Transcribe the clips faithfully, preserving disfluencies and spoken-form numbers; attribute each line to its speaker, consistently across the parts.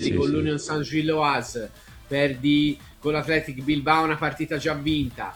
Speaker 1: sì,
Speaker 2: con
Speaker 1: sì.
Speaker 2: l'Union Saint-Gilloise, perdi con l'Athletic Bilbao una partita già vinta,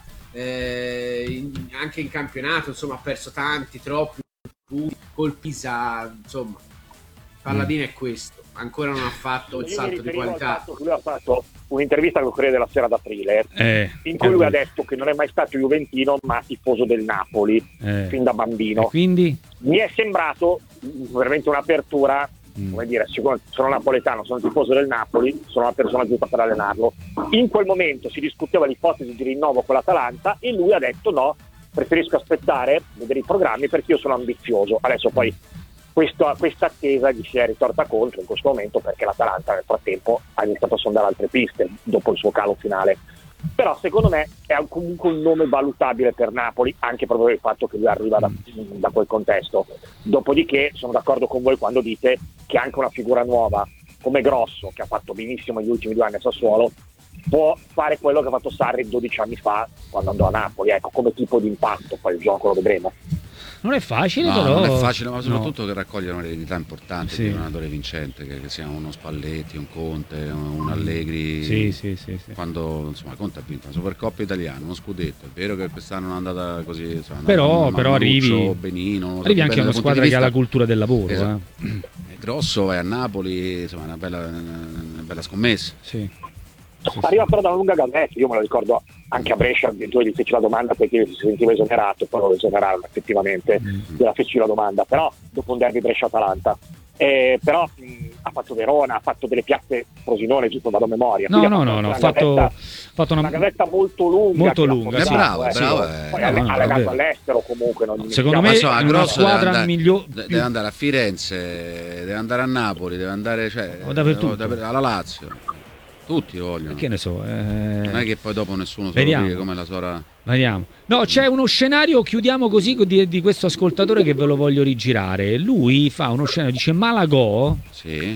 Speaker 2: eh, in, anche in campionato insomma ha perso tanti, troppi punti, col Pisa, insomma Palladino è questo, ancora non ha fatto il
Speaker 3: Io mi
Speaker 2: salto di
Speaker 3: riferivo al
Speaker 2: qualità.
Speaker 3: fatto che lui ha fatto un'intervista con il Corriere della Sera d'aprile
Speaker 1: Eh,
Speaker 3: in cui lui ha
Speaker 1: capito.
Speaker 3: detto che non è mai stato juventino ma tifoso del Napoli
Speaker 1: Eh.
Speaker 3: fin da bambino.
Speaker 1: E quindi?
Speaker 3: Mi è sembrato veramente un'apertura,
Speaker 1: Mm.
Speaker 3: come dire, siccome sono napoletano, sono tifoso del Napoli, sono la persona giusta per allenarlo. In quel momento si discuteva l'ipotesi di rinnovo con l'Atalanta e lui ha detto no, preferisco aspettare, vedere i programmi perché io sono ambizioso. Adesso poi questa, questa attesa gli si è ritorta contro in questo momento perché l'Atalanta nel frattempo ha iniziato a sondare altre piste dopo il suo calo finale. Però secondo me è comunque un nome valutabile per Napoli, anche proprio per il fatto che lui arriva da, da quel contesto. Dopodiché sono d'accordo con voi quando dite che anche una figura nuova come Grosso, che ha fatto benissimo negli ultimi due anni a Sassuolo, può fare quello che ha fatto Sarri dodici anni fa quando andò a Napoli. Ecco, come tipo di impatto poi il gioco lo vedremo.
Speaker 1: Non è facile,
Speaker 4: No,
Speaker 1: però.
Speaker 4: non è facile, ma soprattutto
Speaker 1: no.
Speaker 4: che raccogliano un'eredità importante
Speaker 1: Sì.
Speaker 4: di un allenatore vincente, che, che sia uno Spalletti, un Conte, un, un Allegri.
Speaker 1: Sì, sì, sì, sì.
Speaker 4: Quando insomma Conte ha vinto la Supercoppa italiana, uno scudetto. È vero che quest'anno non è andata così, insomma,
Speaker 1: Però,
Speaker 4: non,
Speaker 1: però
Speaker 4: Manuccio,
Speaker 1: arrivi,
Speaker 4: Benino, non lo so,
Speaker 1: arrivi anche a
Speaker 4: bene
Speaker 1: una
Speaker 4: dal punto
Speaker 1: squadra
Speaker 4: di
Speaker 1: che ha
Speaker 4: vista-
Speaker 1: la cultura del lavoro.
Speaker 4: Esatto.
Speaker 1: Eh.
Speaker 4: È grosso, vai a Napoli, insomma, una bella, una bella scommessa.
Speaker 1: Sì.
Speaker 3: Arriva però da una lunga gavetta, io me lo ricordo anche a Brescia, addirittura gli feci la domanda perché si sentiva esonerato, poi lo esonerarono effettivamente,
Speaker 1: Mm.
Speaker 3: gliela feci la domanda, però dopo un derby Brescia-Atalanta. Eh, però mh, ha fatto Verona, ha fatto delle piazze Frosinone, giusto vado a memoria.
Speaker 1: No,
Speaker 3: Quindi
Speaker 1: no,
Speaker 3: ha
Speaker 1: no, no,
Speaker 3: una
Speaker 1: ha fatto,
Speaker 3: gavetta-
Speaker 1: fatto
Speaker 3: una
Speaker 1: una.
Speaker 3: gavetta molto lunga.
Speaker 1: Molto
Speaker 3: che l'ha
Speaker 1: lunga,
Speaker 4: È
Speaker 3: portato,
Speaker 4: bravo,
Speaker 3: eh.
Speaker 4: è bravo.
Speaker 3: Sì.
Speaker 4: eh.
Speaker 3: Poi
Speaker 1: No,
Speaker 3: ha
Speaker 1: no, no,
Speaker 3: allenato
Speaker 1: davvero.
Speaker 3: all'estero comunque. Non
Speaker 1: Secondo
Speaker 4: Ma
Speaker 1: me
Speaker 4: insomma,
Speaker 1: è una
Speaker 4: Grosso deve
Speaker 1: squadra
Speaker 4: andare-
Speaker 1: migliore.
Speaker 4: de- deve andare a Firenze, deve andare a Napoli, deve andare cioè,
Speaker 1: O dappertutto.
Speaker 4: deve- alla Lazio. Tutti lo vogliono.
Speaker 1: Che ne so. Eh...
Speaker 4: Non è che poi dopo nessuno sa
Speaker 1: Vediamo.
Speaker 4: dire come la sora.
Speaker 1: Vediamo. No, c'è uno scenario, chiudiamo così, di, di questo ascoltatore che ve lo voglio rigirare. Lui fa uno scenario, dice Malagò
Speaker 4: Sì.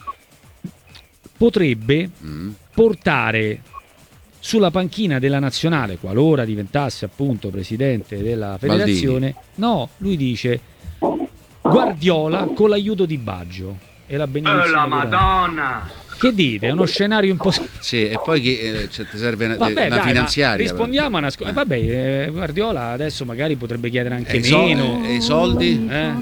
Speaker 1: potrebbe
Speaker 4: Mm.
Speaker 1: portare sulla panchina della nazionale, qualora diventasse appunto presidente della federazione, no, lui dice Guardiola con l'aiuto di Baggio e la benedizione
Speaker 5: la
Speaker 1: di Roma.
Speaker 5: Madonna!
Speaker 1: Che dite? È uno scenario impossibile.
Speaker 4: Sì, e poi chi, eh, cioè, ti serve una,
Speaker 1: Vabbè,
Speaker 4: una
Speaker 1: dai,
Speaker 4: finanziaria.
Speaker 1: ma rispondiamo a una
Speaker 4: Eh.
Speaker 1: scu- eh, vabbè, eh, Guardiola adesso magari potrebbe chiedere anche
Speaker 4: E i soldi-
Speaker 1: meno.
Speaker 4: e i soldi?
Speaker 1: Eh?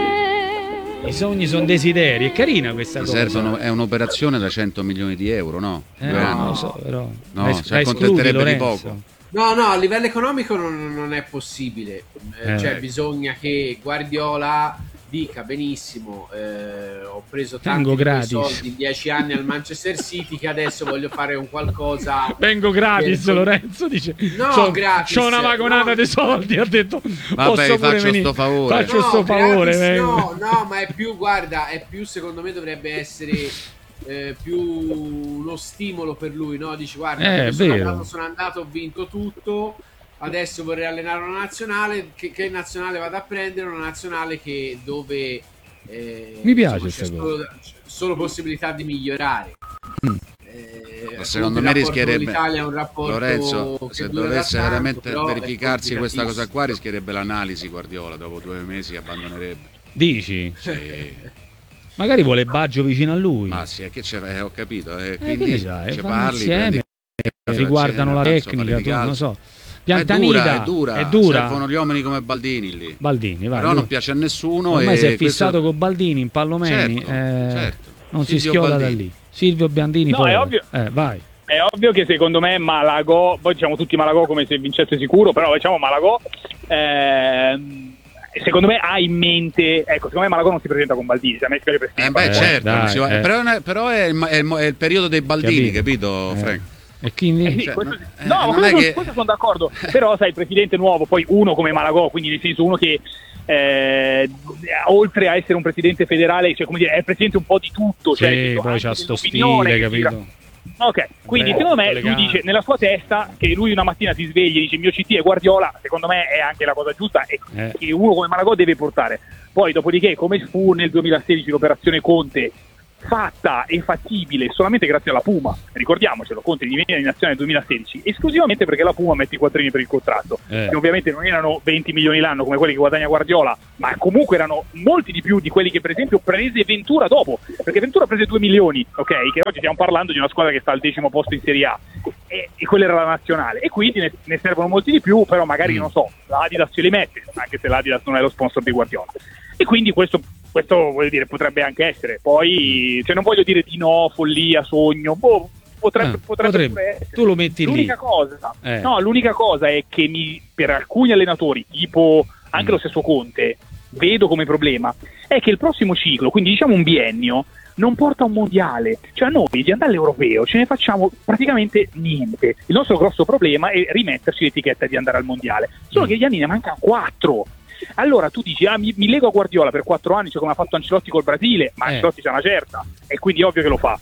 Speaker 1: I sogni sono desideri, è carina questa
Speaker 4: Ti
Speaker 1: cosa.
Speaker 4: servono, è un'operazione da cento milioni di euro, no?
Speaker 1: Eh,
Speaker 4: Due anni.
Speaker 1: non lo so, però.
Speaker 4: No,
Speaker 1: La-
Speaker 4: si
Speaker 1: la escludi,
Speaker 4: accontenterebbe di
Speaker 1: Lorenzo?
Speaker 4: poco.
Speaker 2: No, no, a livello economico non, non è possibile. Eh,
Speaker 1: Eh.
Speaker 2: cioè, bisogna che Guardiola dica benissimo, eh, ho preso tanti
Speaker 1: Vengo
Speaker 2: di quei
Speaker 1: gratis.
Speaker 2: soldi in dieci anni al Manchester City che adesso voglio fare un qualcosa.
Speaker 1: Vengo gratis,
Speaker 2: per-
Speaker 1: Lorenzo dice.
Speaker 2: No,
Speaker 1: c'ho,
Speaker 2: gratis,
Speaker 1: c'ho una vagonata
Speaker 2: no.
Speaker 1: di soldi, ha detto.
Speaker 4: Vabbè,
Speaker 1: posso
Speaker 4: vi
Speaker 1: pure
Speaker 4: faccio
Speaker 1: venire.
Speaker 4: sto favore.
Speaker 1: Faccio
Speaker 2: No,
Speaker 1: sto favore,
Speaker 2: gratis
Speaker 1: vengo.
Speaker 2: no, no, ma è più, guarda, è più, secondo me dovrebbe essere eh, più uno stimolo per lui, no? Dici, guarda,
Speaker 1: Eh,
Speaker 2: io sono,
Speaker 1: vero.
Speaker 2: andato, sono andato, ho vinto tutto, adesso vorrei allenare una nazionale, che, che nazionale vado a prendere? Una nazionale che dove eh,
Speaker 1: Mi piace
Speaker 2: insomma, c'è
Speaker 1: sta
Speaker 2: solo, solo possibilità di migliorare.
Speaker 1: Mm.
Speaker 2: Eh,
Speaker 4: Ma secondo
Speaker 2: appunto,
Speaker 4: me
Speaker 2: il rapporto con
Speaker 4: rischierebbe,
Speaker 2: l'Italia è un rapporto
Speaker 4: Lorenzo,
Speaker 2: che
Speaker 4: se
Speaker 2: dura da
Speaker 4: dovesse
Speaker 2: tanto,
Speaker 4: veramente
Speaker 2: però è
Speaker 4: verificarsi questa cosa
Speaker 2: complicatissimo.
Speaker 4: qua, rischierebbe l'analisi Guardiola, dopo due mesi abbandonerebbe.
Speaker 1: Dici?
Speaker 4: Sì.
Speaker 1: Magari vuole Baggio vicino a lui.
Speaker 4: Ma sì, è che c'è, eh, ho capito, eh,
Speaker 1: Eh,
Speaker 4: quindi
Speaker 1: che ne sai,
Speaker 4: ci
Speaker 1: vanno
Speaker 4: parli,
Speaker 1: insieme,
Speaker 4: prendi-
Speaker 1: riguardano la
Speaker 4: cena,
Speaker 1: tecnica,
Speaker 4: insomma,
Speaker 1: tu, non lo so.
Speaker 4: Ma è dura,
Speaker 1: Piantanida,
Speaker 4: è dura,
Speaker 1: è dura.
Speaker 4: servono gli uomini come Baldini lì.
Speaker 1: Baldini, vai.
Speaker 4: Però
Speaker 1: lui.
Speaker 4: non piace a nessuno.
Speaker 1: Ormai
Speaker 4: e
Speaker 1: si è
Speaker 4: questo-
Speaker 1: fissato con Baldini in Pallomeni,
Speaker 4: Certo,
Speaker 1: eh,
Speaker 4: certo.
Speaker 1: non si
Speaker 4: Silvio
Speaker 1: schioda da
Speaker 4: Baldini.
Speaker 1: lì. Silvio Biandini,
Speaker 6: No,
Speaker 1: poi.
Speaker 6: è ovvio.
Speaker 1: Eh, vai.
Speaker 6: È ovvio che secondo me Malagò, poi diciamo tutti Malagò come se vincesse sicuro, però diciamo Malagò ehm, secondo me ha in mente, ecco, secondo me Malagò non si presenta con Baldini, a me spiace per
Speaker 4: Eh beh,
Speaker 1: Eh,
Speaker 4: certo,
Speaker 1: dai,
Speaker 4: non si va-
Speaker 1: eh.
Speaker 4: però, è- però è, il, è il- è il periodo dei Baldini, capito,
Speaker 1: Eh.
Speaker 4: Frank?
Speaker 1: E quindi?
Speaker 6: Eh sì,
Speaker 4: Cioè,
Speaker 6: questo-
Speaker 4: non- eh,
Speaker 6: no, ma
Speaker 4: non
Speaker 6: questo,
Speaker 4: è
Speaker 6: sono-
Speaker 4: che-
Speaker 6: questo sono d'accordo, però sai, il presidente nuovo, poi uno come Malagò, quindi nel senso uno che eh, oltre a essere un presidente federale, cioè come dire, è il presidente un po' di tutto, cioè,
Speaker 1: Sì,
Speaker 6: nel senso,
Speaker 1: poi
Speaker 6: anche
Speaker 1: c'ha sto
Speaker 6: dell'opinione
Speaker 1: stile,
Speaker 6: che gira-
Speaker 1: capito?
Speaker 6: Ok, quindi
Speaker 1: Beh,
Speaker 6: secondo me lui
Speaker 1: elegante.
Speaker 6: dice nella sua testa che lui una mattina si sveglia e dice il mio C T è Guardiola, secondo me è anche la cosa giusta e
Speaker 1: Eh.
Speaker 6: che uno come Malagò deve portare. Poi dopodiché come fu nel duemilasedici l'operazione Conte fatta e fattibile solamente grazie alla Puma. Ricordiamocelo, Conte diviene in nazionale nel duemilasedici esclusivamente perché la Puma mette i quattrini per il contratto,
Speaker 1: eh.
Speaker 6: che ovviamente non erano venti milioni l'anno come quelli che guadagna Guardiola, ma comunque erano molti di più di quelli che per esempio prese Ventura dopo, perché Ventura prese due milioni, ok, che oggi stiamo parlando di una squadra che sta al decimo posto in Serie A, e, e quella era la nazionale, e quindi ne, ne servono molti di più, però magari mm. non so, l'Adidas ce li mette, anche se l'Adidas non è lo sponsor di Guardiola, e quindi questo questo voglio dire potrebbe anche essere, poi cioè non voglio dire di no, follia, sogno, boh, potrebbe,
Speaker 1: ah,
Speaker 6: potrebbe,
Speaker 1: potrebbe.
Speaker 6: essere.
Speaker 1: Tu lo metti
Speaker 6: l'unica
Speaker 1: lì
Speaker 6: cosa
Speaker 1: eh.
Speaker 6: no l'unica cosa è che mi, per alcuni allenatori tipo anche mm. lo stesso Conte vedo come problema è che il prossimo ciclo, quindi diciamo un biennio, non porta a un mondiale, cioè noi di andare all'europeo ce ne facciamo praticamente niente. Il nostro grosso problema è rimetterci l'etichetta di andare al mondiale, solo mm. che gli anni ne mancano quattro. Allora tu dici, ah, mi, mi lego a Guardiola per quattro anni, cioè come ha fatto Ancelotti col Brasile, ma eh. Ancelotti c'ha una certa, e quindi è ovvio che lo fa.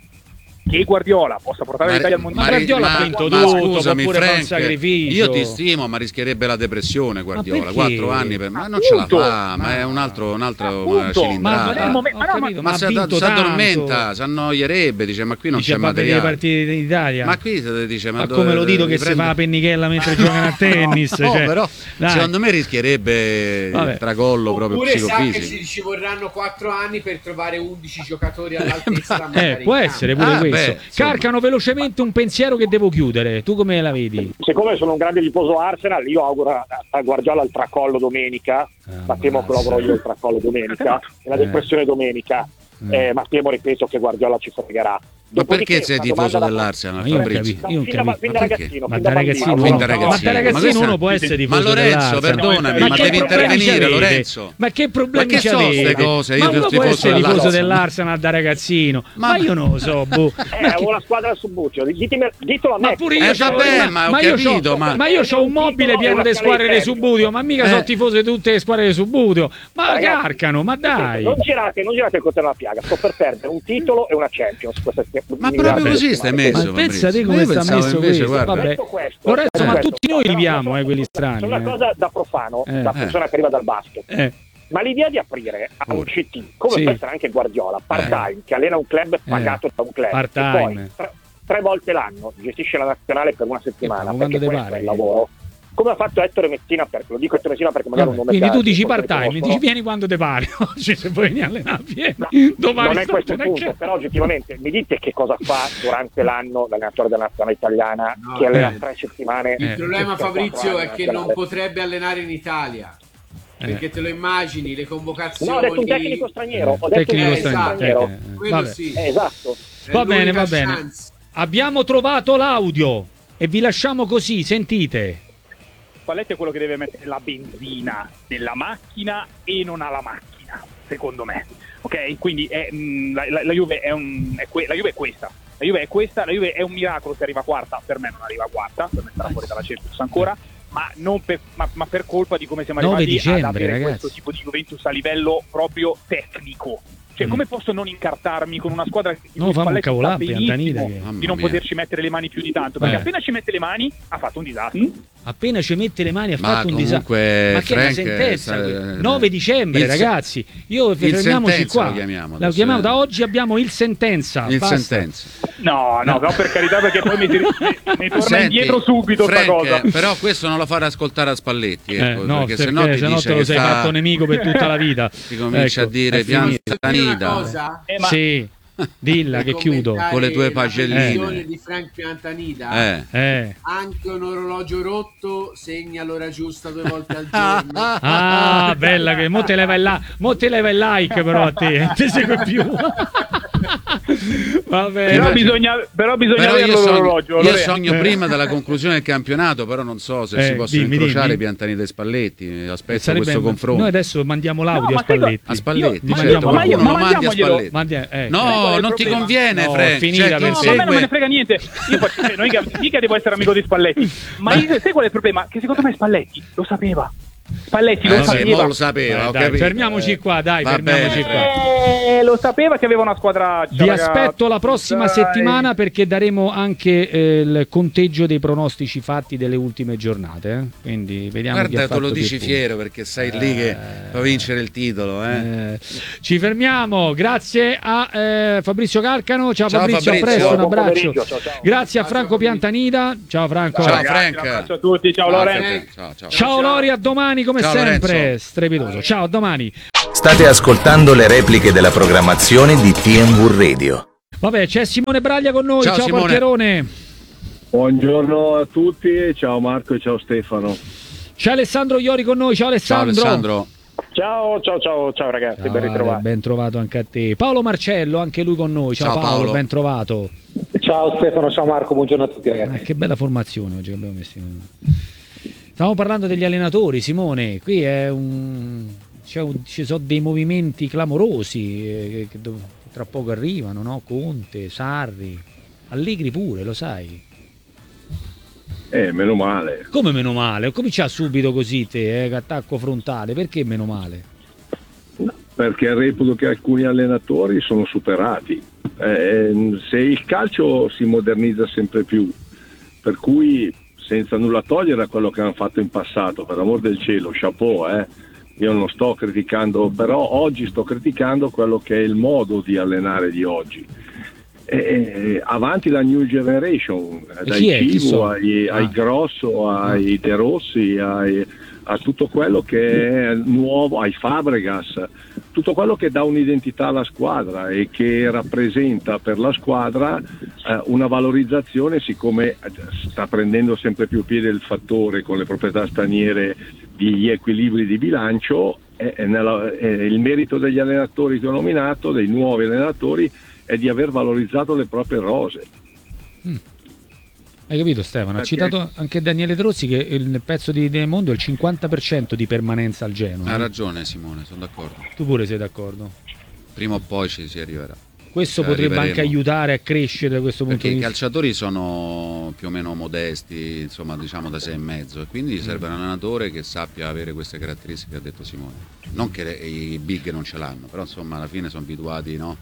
Speaker 6: Che Guardiola possa portare
Speaker 4: ma,
Speaker 6: l'Italia al mondiale,
Speaker 1: ma Guardiola ha vinto tutto,
Speaker 4: scusami,
Speaker 1: pure
Speaker 4: Frank,
Speaker 1: fa un sacrificio.
Speaker 4: Io ti stimo, ma rischierebbe la depressione Guardiola,
Speaker 1: ma
Speaker 4: quattro anni per... ma
Speaker 6: appunto,
Speaker 4: non ce la fa, ma,
Speaker 1: ma
Speaker 4: è un altro, un altro
Speaker 6: appunto,
Speaker 4: una cilindrata.
Speaker 6: ma non è il momento, ma, no,
Speaker 1: capito,
Speaker 4: ma,
Speaker 1: ma
Speaker 4: si
Speaker 1: vinto
Speaker 4: addormenta, si annoierebbe, dice ma qui non
Speaker 1: dice,
Speaker 4: c'è
Speaker 1: va a vedere le
Speaker 4: materiale.
Speaker 1: partite d'Italia.
Speaker 4: Ma qui si dice ma,
Speaker 1: ma
Speaker 4: dove,
Speaker 1: come lo dito che
Speaker 4: prende...
Speaker 1: si fa la pennichella mentre giocano a tennis,
Speaker 4: no,
Speaker 1: cioè,
Speaker 4: però
Speaker 1: dai.
Speaker 4: secondo me rischierebbe
Speaker 1: Vabbè.
Speaker 4: il tracollo proprio
Speaker 2: Oppure sa che
Speaker 4: psicofisico.
Speaker 2: ci, ci vorranno quattro anni per trovare undici giocatori all'altezza da mandare
Speaker 1: Eh, può
Speaker 2: in
Speaker 1: essere
Speaker 2: campo.
Speaker 1: pure
Speaker 4: Ah,
Speaker 1: questo.
Speaker 4: beh, insomma.
Speaker 1: Carcano velocemente un pensiero che devo chiudere. Tu come la vedi?
Speaker 3: Siccome sono un grande tifoso Arsenal, io auguro a, a Guardiola il tracollo domenica,
Speaker 1: Ah,
Speaker 3: ma temo che lo avrò io il tracollo domenica, e la depressione domenica,
Speaker 1: Eh.
Speaker 3: eh, ma temo, ripeto, che Guardiola ci fregherà.
Speaker 4: Ma perché
Speaker 3: Dopodiché,
Speaker 4: sei
Speaker 3: una
Speaker 4: tifoso
Speaker 3: domanda da-
Speaker 4: dell'Arsenal?
Speaker 1: Io non
Speaker 4: Fabrizio?
Speaker 1: capisco. Io non
Speaker 3: fin da,
Speaker 1: capisco.
Speaker 3: fin da
Speaker 4: Ma perché?
Speaker 3: ragazzino,
Speaker 1: Ma
Speaker 3: fin
Speaker 1: da
Speaker 3: da
Speaker 1: ragazzino,
Speaker 3: bambino.
Speaker 4: Fin da
Speaker 1: uno,
Speaker 4: ragazzino.
Speaker 1: ma da
Speaker 4: Ma
Speaker 1: ragazzino
Speaker 4: questa-
Speaker 1: uno può essere tifoso
Speaker 4: Ma Lorenzo,
Speaker 1: dell'Arsenal.
Speaker 4: perdonami,
Speaker 1: ma
Speaker 4: ma
Speaker 1: che
Speaker 4: devi
Speaker 1: problemi
Speaker 4: intervenire,
Speaker 1: c'avete?
Speaker 4: Lorenzo.
Speaker 1: Ma che problemi
Speaker 4: Ma che so
Speaker 1: c'avete?
Speaker 4: ste cose? Io
Speaker 1: Ma
Speaker 4: sono
Speaker 1: uno può
Speaker 4: tifoso
Speaker 1: essere tifoso
Speaker 4: dell'Arsenal.
Speaker 1: dell'Arsenal da ragazzino, ma,
Speaker 4: Ma-
Speaker 1: io non lo so, boh.
Speaker 3: Eh,
Speaker 1: Ma che-
Speaker 3: avevo la squadra al Subbuteo, ditemi, ditelo a me.
Speaker 1: Ma pure io
Speaker 4: Eh,
Speaker 1: c'ho-
Speaker 4: vabbè,
Speaker 1: ma,
Speaker 4: ma ho
Speaker 1: ma io
Speaker 4: capito,
Speaker 1: c'ho,
Speaker 4: ma-
Speaker 1: ma io c'ho un mobile pieno di squadre di Subbuteo, ma mica
Speaker 4: Eh.
Speaker 1: sono tifoso di tutte le squadre di Subbuteo. Ma
Speaker 3: Ragazzi,
Speaker 1: Carcano, ma dai.
Speaker 3: Non girate, non girate il coltello alla piaga, sto per perdere un titolo e una Champions. Questa
Speaker 4: Ma proprio così stai messo,
Speaker 1: Ma pensa te
Speaker 4: Fabrizio.
Speaker 1: come
Speaker 4: Io
Speaker 1: sta
Speaker 4: pensavo
Speaker 1: messo
Speaker 4: invece,
Speaker 1: questo,
Speaker 4: guarda,
Speaker 1: vabbè.
Speaker 3: Detto questo,
Speaker 1: Lorenzo,
Speaker 3: detto
Speaker 1: ma
Speaker 3: questo,
Speaker 1: tutti noi
Speaker 3: però,
Speaker 1: viviamo,
Speaker 3: però,
Speaker 1: eh, quelli strani.
Speaker 3: C'è una
Speaker 1: eh.
Speaker 3: cosa da profano,
Speaker 1: Eh.
Speaker 3: da persona che arriva dal basket.
Speaker 1: Eh.
Speaker 3: Ma l'idea di aprire a un
Speaker 4: Ora.
Speaker 3: C T, come
Speaker 1: Sì.
Speaker 3: può essere anche Guardiola, part-time, che allena un club pagato da un club,
Speaker 1: Part-time.
Speaker 3: e poi tre, tre volte l'anno gestisce la nazionale per una settimana,
Speaker 1: Eh,
Speaker 3: perché
Speaker 1: quando te
Speaker 3: questo
Speaker 1: pare.
Speaker 3: è il lavoro. Come ha fatto Ettore Messina, per, lo dico Ettore Messina perché magari
Speaker 1: Vabbè,
Speaker 3: un nome
Speaker 1: quindi
Speaker 3: che
Speaker 1: tu dici
Speaker 3: tutti
Speaker 1: part time,
Speaker 3: conoscono.
Speaker 1: dici vieni quando te pare. Oggi se vuoi venire a allenare, vieni.
Speaker 3: No,
Speaker 1: Domani
Speaker 3: non è questo il
Speaker 1: statene a
Speaker 3: punto,
Speaker 1: casa.
Speaker 3: però oggettivamente mi dite che cosa fa durante l'anno l'allenatore della nazionale italiana
Speaker 2: No,
Speaker 3: che allena
Speaker 1: eh.
Speaker 3: tre settimane.
Speaker 2: Il
Speaker 1: Eh.
Speaker 2: problema,
Speaker 3: per
Speaker 2: Fabrizio,
Speaker 3: quattro
Speaker 2: è
Speaker 3: anni
Speaker 2: che non
Speaker 3: nazionale.
Speaker 2: potrebbe allenare in Italia.
Speaker 1: Eh.
Speaker 2: Perché te lo immagini, le convocazioni.
Speaker 3: No, ho detto un tecnico straniero, ho detto
Speaker 1: Tecnico
Speaker 3: un
Speaker 2: Eh,
Speaker 3: tecnico
Speaker 2: esatto.
Speaker 3: straniero.
Speaker 1: tecnico, eh.
Speaker 2: Quello
Speaker 1: Vabbè.
Speaker 2: sì.
Speaker 3: Eh, esatto.
Speaker 2: È
Speaker 1: Va bene,
Speaker 2: l'unica
Speaker 1: va bene.
Speaker 2: chance.
Speaker 1: Abbiamo trovato l'audio e vi lasciamo così, sentite.
Speaker 6: Spalletti è quello che deve mettere la benzina nella macchina e non ha la macchina, secondo me. Ok? Quindi è, mh, la, la, la Juve è un è que- la Juve è questa. La Juve è questa, la Juve è un miracolo se arriva quarta, per me non arriva quarta, per me sarà fuori dalla Champions ancora, ma non per, ma, ma per colpa di come siamo
Speaker 1: nove
Speaker 6: arrivati
Speaker 1: dicembre,
Speaker 6: ad avere
Speaker 1: ragazzi.
Speaker 6: questo tipo di Juventus a livello proprio tecnico. Cioè,
Speaker 1: Mm.
Speaker 6: come posso non incartarmi con una squadra di
Speaker 1: No,
Speaker 6: cui
Speaker 1: fammi un
Speaker 6: Spalletti sta
Speaker 1: cavolà,
Speaker 6: benissimo
Speaker 1: Piantanida, che-
Speaker 4: Mamma
Speaker 6: di non
Speaker 4: mia.
Speaker 6: poterci mettere le mani più di tanto, perché
Speaker 1: Eh.
Speaker 6: appena ci mette le mani ha fatto un disastro.
Speaker 1: Appena ci mette le mani ha
Speaker 4: Ma
Speaker 1: fatto un disastro.
Speaker 4: comunque,
Speaker 1: Ma che è una
Speaker 4: Frank,
Speaker 1: sentenza?
Speaker 4: eh,
Speaker 1: quella. nove dicembre,
Speaker 4: il se-
Speaker 1: ragazzi. Io
Speaker 4: il
Speaker 1: fermiamoci
Speaker 4: sentenza
Speaker 1: qua.
Speaker 4: lo chiamiamo
Speaker 1: La
Speaker 4: adesso,
Speaker 1: chiamiamo
Speaker 4: eh.
Speaker 1: da oggi abbiamo il sentenza.
Speaker 4: Il
Speaker 1: basta.
Speaker 4: sentenza.
Speaker 6: No, no, no, per carità, perché poi mi, mi, mi torna
Speaker 4: Senti,
Speaker 6: indietro subito sta
Speaker 4: Frank,
Speaker 6: cosa.
Speaker 4: Però questo non lo fare ascoltare a Spalletti,
Speaker 1: Eh,
Speaker 4: ecco,
Speaker 1: no,
Speaker 4: perché
Speaker 1: perché
Speaker 4: sennò ti
Speaker 1: se no
Speaker 4: dice
Speaker 1: te lo
Speaker 4: che
Speaker 1: sei
Speaker 4: sta-
Speaker 1: fatto nemico per tutta la vita.
Speaker 4: ti comincia
Speaker 1: Ecco,
Speaker 4: a dire
Speaker 1: è
Speaker 4: piano
Speaker 1: finito.
Speaker 2: Posso dire una
Speaker 4: Piantanida.
Speaker 2: cosa?
Speaker 6: Eh, ma
Speaker 1: Sì, dilla che chiudo.
Speaker 2: Commentare
Speaker 4: Con le tue
Speaker 2: la
Speaker 4: pagelline.
Speaker 2: previsione di Frank Piantanida.
Speaker 4: Eh.
Speaker 1: Eh.
Speaker 2: Anche un orologio rotto segna l'ora giusta due volte al giorno.
Speaker 1: Ah, bella che mo te leva il, la- mo te leva il like però a te, non ti segue più. Va bene.
Speaker 6: però bisogna, però bisogna
Speaker 4: Però io
Speaker 6: averlo
Speaker 4: sogno,
Speaker 6: l'orologio.
Speaker 4: io
Speaker 6: Lore.
Speaker 4: sogno
Speaker 1: Eh.
Speaker 4: prima della conclusione del campionato, però non so se
Speaker 1: Eh,
Speaker 4: si possono
Speaker 1: dimmi,
Speaker 4: incrociare
Speaker 1: dimmi.
Speaker 4: Piantanida e Spalletti. Aspetto
Speaker 1: Sarebbe-
Speaker 4: questo confronto.
Speaker 1: Noi adesso mandiamo l'audio
Speaker 6: No,
Speaker 1: a
Speaker 6: ma sai
Speaker 1: Spalletti.
Speaker 4: A Spalletti,
Speaker 1: Io-
Speaker 4: certo,
Speaker 1: mandiamo-
Speaker 6: ma io-
Speaker 4: qualcuno
Speaker 6: ma
Speaker 4: lo mandi a
Speaker 6: mandiamoglielo.
Speaker 4: Spalletti.
Speaker 1: Mandi- eh,
Speaker 6: Sai
Speaker 4: No,
Speaker 6: qual è il
Speaker 4: non ti
Speaker 6: problema?
Speaker 4: conviene,
Speaker 1: No,
Speaker 4: Frank.
Speaker 1: finita
Speaker 4: Cioè, chi
Speaker 1: per
Speaker 6: No,
Speaker 1: sì.
Speaker 6: ma a me non me ne
Speaker 4: segue...
Speaker 6: frega niente. Io faccio, cioè, non mica, mica devo essere amico di Spalletti. Ma io, sai qual è il problema? Che secondo me Spalletti lo sapeva. Spalletti lo
Speaker 4: Eh, sì,
Speaker 6: sapeva.
Speaker 4: mo lo sapeva,
Speaker 1: Dai,
Speaker 4: ho
Speaker 1: dai,
Speaker 4: capito.
Speaker 1: fermiamoci qua, dai,
Speaker 4: Va
Speaker 1: fermiamoci
Speaker 4: bene.
Speaker 1: qua.
Speaker 6: Eh, lo sapeva che aveva una squadra.
Speaker 1: Vi aspetto la prossima
Speaker 6: Dai.
Speaker 1: settimana perché daremo anche eh, il conteggio dei pronostici fatti delle ultime giornate. eh. Quindi vediamo chi ha
Speaker 4: Guarda, tu
Speaker 1: fatto
Speaker 4: lo
Speaker 1: più
Speaker 4: dici
Speaker 1: punti.
Speaker 4: fiero perché sei lì che fa vincere il titolo. Eh.
Speaker 1: Eh, ci fermiamo, grazie a eh, Fabrizio Carcano. Ciao,
Speaker 4: Ciao,
Speaker 1: Fabrizio,
Speaker 4: Fabrizio.
Speaker 1: a presto, un
Speaker 3: Buon
Speaker 1: abbraccio.
Speaker 3: pomeriggio, ciao, ciao.
Speaker 1: Grazie a Franco Piantanida. Ciao Franco.
Speaker 4: Ciao,
Speaker 6: Ragazzi,
Speaker 4: Frank.
Speaker 6: un abbraccio a tutti, ciao
Speaker 4: Ciao,
Speaker 6: Lorenzo.
Speaker 4: Frank. Ciao, ciao.
Speaker 1: Ciao Lori, a domani come
Speaker 4: Ciao,
Speaker 1: sempre.
Speaker 4: Lorenzo.
Speaker 1: Strepitoso. Ciao, a domani.
Speaker 5: State ascoltando le repliche della programmazione di T M V Radio.
Speaker 1: Vabbè, c'è Simone Braglia con noi.
Speaker 4: Ciao,
Speaker 1: Ciao,
Speaker 4: Simone.
Speaker 1: Porcherone.
Speaker 7: Buongiorno a tutti, ciao Marco e ciao Stefano.
Speaker 1: C'è Alessandro Iori con noi. Ciao
Speaker 4: Ciao
Speaker 1: Alessandro.
Speaker 4: Alessandro.
Speaker 3: Ciao, ciao, ciao, ciao ragazzi,
Speaker 1: Ciao,
Speaker 3: ben ritrovati.
Speaker 1: Ale, ben trovato anche a te. Paolo Marcello, anche lui con noi. Ciao,
Speaker 4: Ciao,
Speaker 1: Paolo,
Speaker 4: Paolo.
Speaker 1: ben trovato.
Speaker 8: Ciao Stefano, ciao Marco, buongiorno a tutti ragazzi.
Speaker 1: Eh, che bella formazione oggi che abbiamo messo. Stavamo parlando degli allenatori, Simone. Qui è un, c'è un- ci sono dei movimenti clamorosi eh, che, che dov- tra poco arrivano, no? Conte, Sarri, Allegri pure, lo sai.
Speaker 7: Eh, meno male.
Speaker 1: Come meno male? Ho cominciato subito così te, eh, attacco frontale. Perché meno male?
Speaker 7: Perché reputo che alcuni allenatori sono superati. Eh, se il calcio si modernizza sempre più, per cui senza nulla togliere a quello che hanno fatto in passato, per amor del cielo, chapeau, eh. Io non sto criticando, però oggi sto criticando quello che è il modo di allenare di oggi. Eh, avanti la new generation,
Speaker 1: chi
Speaker 7: dai
Speaker 1: è? Chi
Speaker 7: Civo
Speaker 1: sono?
Speaker 7: ai, ai
Speaker 1: Ah.
Speaker 7: Grosso, ai De Rossi, ai, a tutto quello che è nuovo, ai Fabregas, tutto quello che dà un'identità alla squadra e che rappresenta per la squadra eh, una valorizzazione, siccome sta prendendo sempre più piede il fattore con le proprietà straniere di equilibri di bilancio. È, è nella, è il merito degli allenatori che ho nominato, dei nuovi allenatori, è di aver valorizzato le proprie rose.
Speaker 1: Hai capito Stefano? Ha
Speaker 7: Perché-
Speaker 1: citato anche Daniele Trozzi che il- nel pezzo di del mondo è il cinquanta per cento di permanenza al Genoa.
Speaker 4: Ha ragione Simone, sono d'accordo.
Speaker 1: Tu pure sei d'accordo?
Speaker 4: Prima o poi ci si arriverà.
Speaker 1: Questo
Speaker 4: Cioè,
Speaker 1: potrebbe
Speaker 4: arriveremo.
Speaker 1: anche aiutare a crescere da questo punto
Speaker 4: Perché
Speaker 1: di
Speaker 4: i
Speaker 1: vista.
Speaker 4: calciatori sono più o meno modesti, insomma diciamo da sei e mezzo, e quindi serve un allenatore che sappia avere queste caratteristiche che ha detto Simone. Non che le- i big non ce l'hanno, però insomma alla fine sono abituati, no?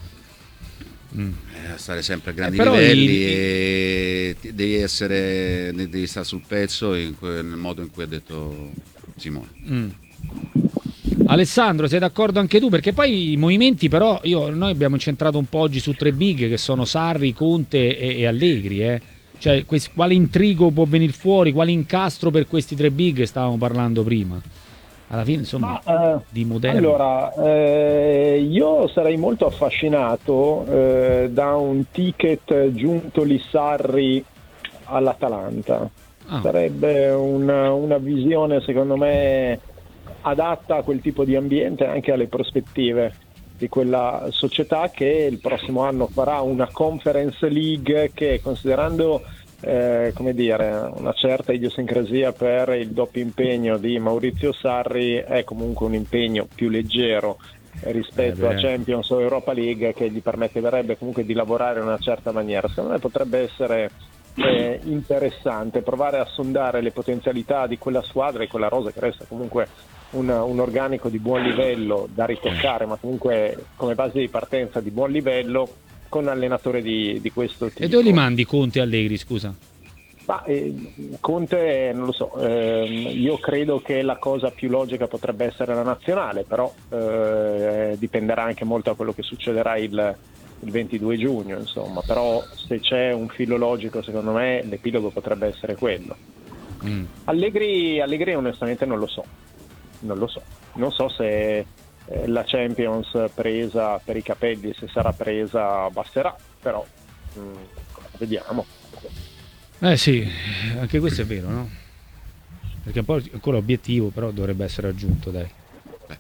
Speaker 1: Mm.
Speaker 4: Eh, a stare sempre a grandi
Speaker 1: Eh, però
Speaker 4: livelli
Speaker 1: i-
Speaker 4: e ti- devi essere devi stare sul pezzo in que- nel modo in cui ha detto Simone.
Speaker 1: Mm. Alessandro, sei d'accordo anche tu? Perché poi i movimenti, però, io, noi abbiamo incentrato un po' oggi su tre big che sono Sarri, Conte e, e Allegri. Eh. Cioè, quest- quale intrigo può venire fuori, quale incastro per questi tre big stavamo parlando prima? Alla fine, insomma,
Speaker 8: Ma, eh,
Speaker 1: di moderno.
Speaker 8: allora, eh, io sarei molto affascinato eh, da un ticket giunto Sarri all'Atalanta.
Speaker 1: Ah.
Speaker 8: Sarebbe una, una visione, secondo me, adatta a quel tipo di ambiente e anche alle prospettive di quella società che il prossimo anno farà una Conference League che, considerando eh, come dire, una certa idiosincrasia per il doppio impegno di Maurizio Sarri, è comunque un impegno più leggero rispetto
Speaker 1: Eh,
Speaker 8: a
Speaker 1: beh.
Speaker 8: Champions o Europa League, che gli permetterebbe comunque di lavorare in una certa maniera. Secondo me potrebbe essere eh, interessante provare a sondare le potenzialità di quella squadra e quella rosa che resta comunque un, un organico di buon livello da ritoccare, ma comunque come base di partenza di buon livello, con un allenatore di, di questo tipo.
Speaker 1: E dove li mandi Conte e Allegri, scusa?
Speaker 8: Ma, eh, Conte, non lo so, ehm, io credo che la cosa più logica potrebbe essere la nazionale, però eh, dipenderà anche molto da quello che succederà il, il ventidue giugno, insomma, però se c'è un filo logico, secondo me l'epilogo potrebbe essere quello.
Speaker 1: Mm.
Speaker 8: Allegri, Allegri onestamente non lo so, non lo so, non so se eh, la Champions presa per i capelli, se sarà presa, basterà, però mh, vediamo.
Speaker 1: Eh sì, anche questo è vero, no? Perché un po' ancora obiettivo, però dovrebbe essere raggiunto, dai.
Speaker 4: Beh.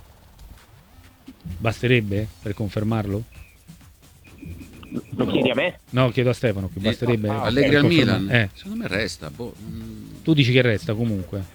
Speaker 1: Basterebbe per confermarlo?
Speaker 8: Lo chiedi a me?
Speaker 1: No, chiedo a Stefano, che basterebbe.
Speaker 8: Ah,
Speaker 4: Allegri
Speaker 1: per
Speaker 4: al
Speaker 1: confermare-
Speaker 4: Milan?
Speaker 1: Eh,
Speaker 4: Secondo me resta. Boh. mm,
Speaker 1: tu dici che resta comunque.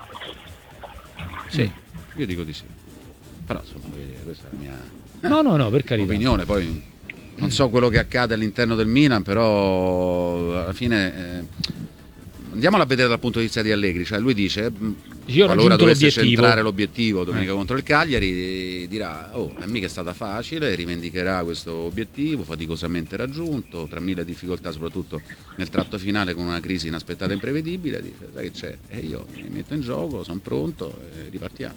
Speaker 4: Sì, io dico di sì. Però insomma, voglio dire, questa è la mia
Speaker 1: No, no, no, per carità.
Speaker 4: opinione. Poi non so quello che accade all'interno del Milan, però alla fine eh, andiamola a vedere dal punto di vista di Allegri. Cioè lui dice: "Mm,
Speaker 1: Io ho
Speaker 4: qualora
Speaker 1: raggiunto
Speaker 4: dovesse
Speaker 1: l'obiettivo.
Speaker 4: centrare l'obiettivo domenica
Speaker 1: Eh.
Speaker 4: contro il Cagliari, dirà oh, è mica stata facile, rivendicherà questo obiettivo faticosamente raggiunto, tra mille difficoltà, soprattutto nel tratto finale con una crisi inaspettata e imprevedibile, dice sai che c'è, e io mi metto in gioco, sono pronto e ripartiamo.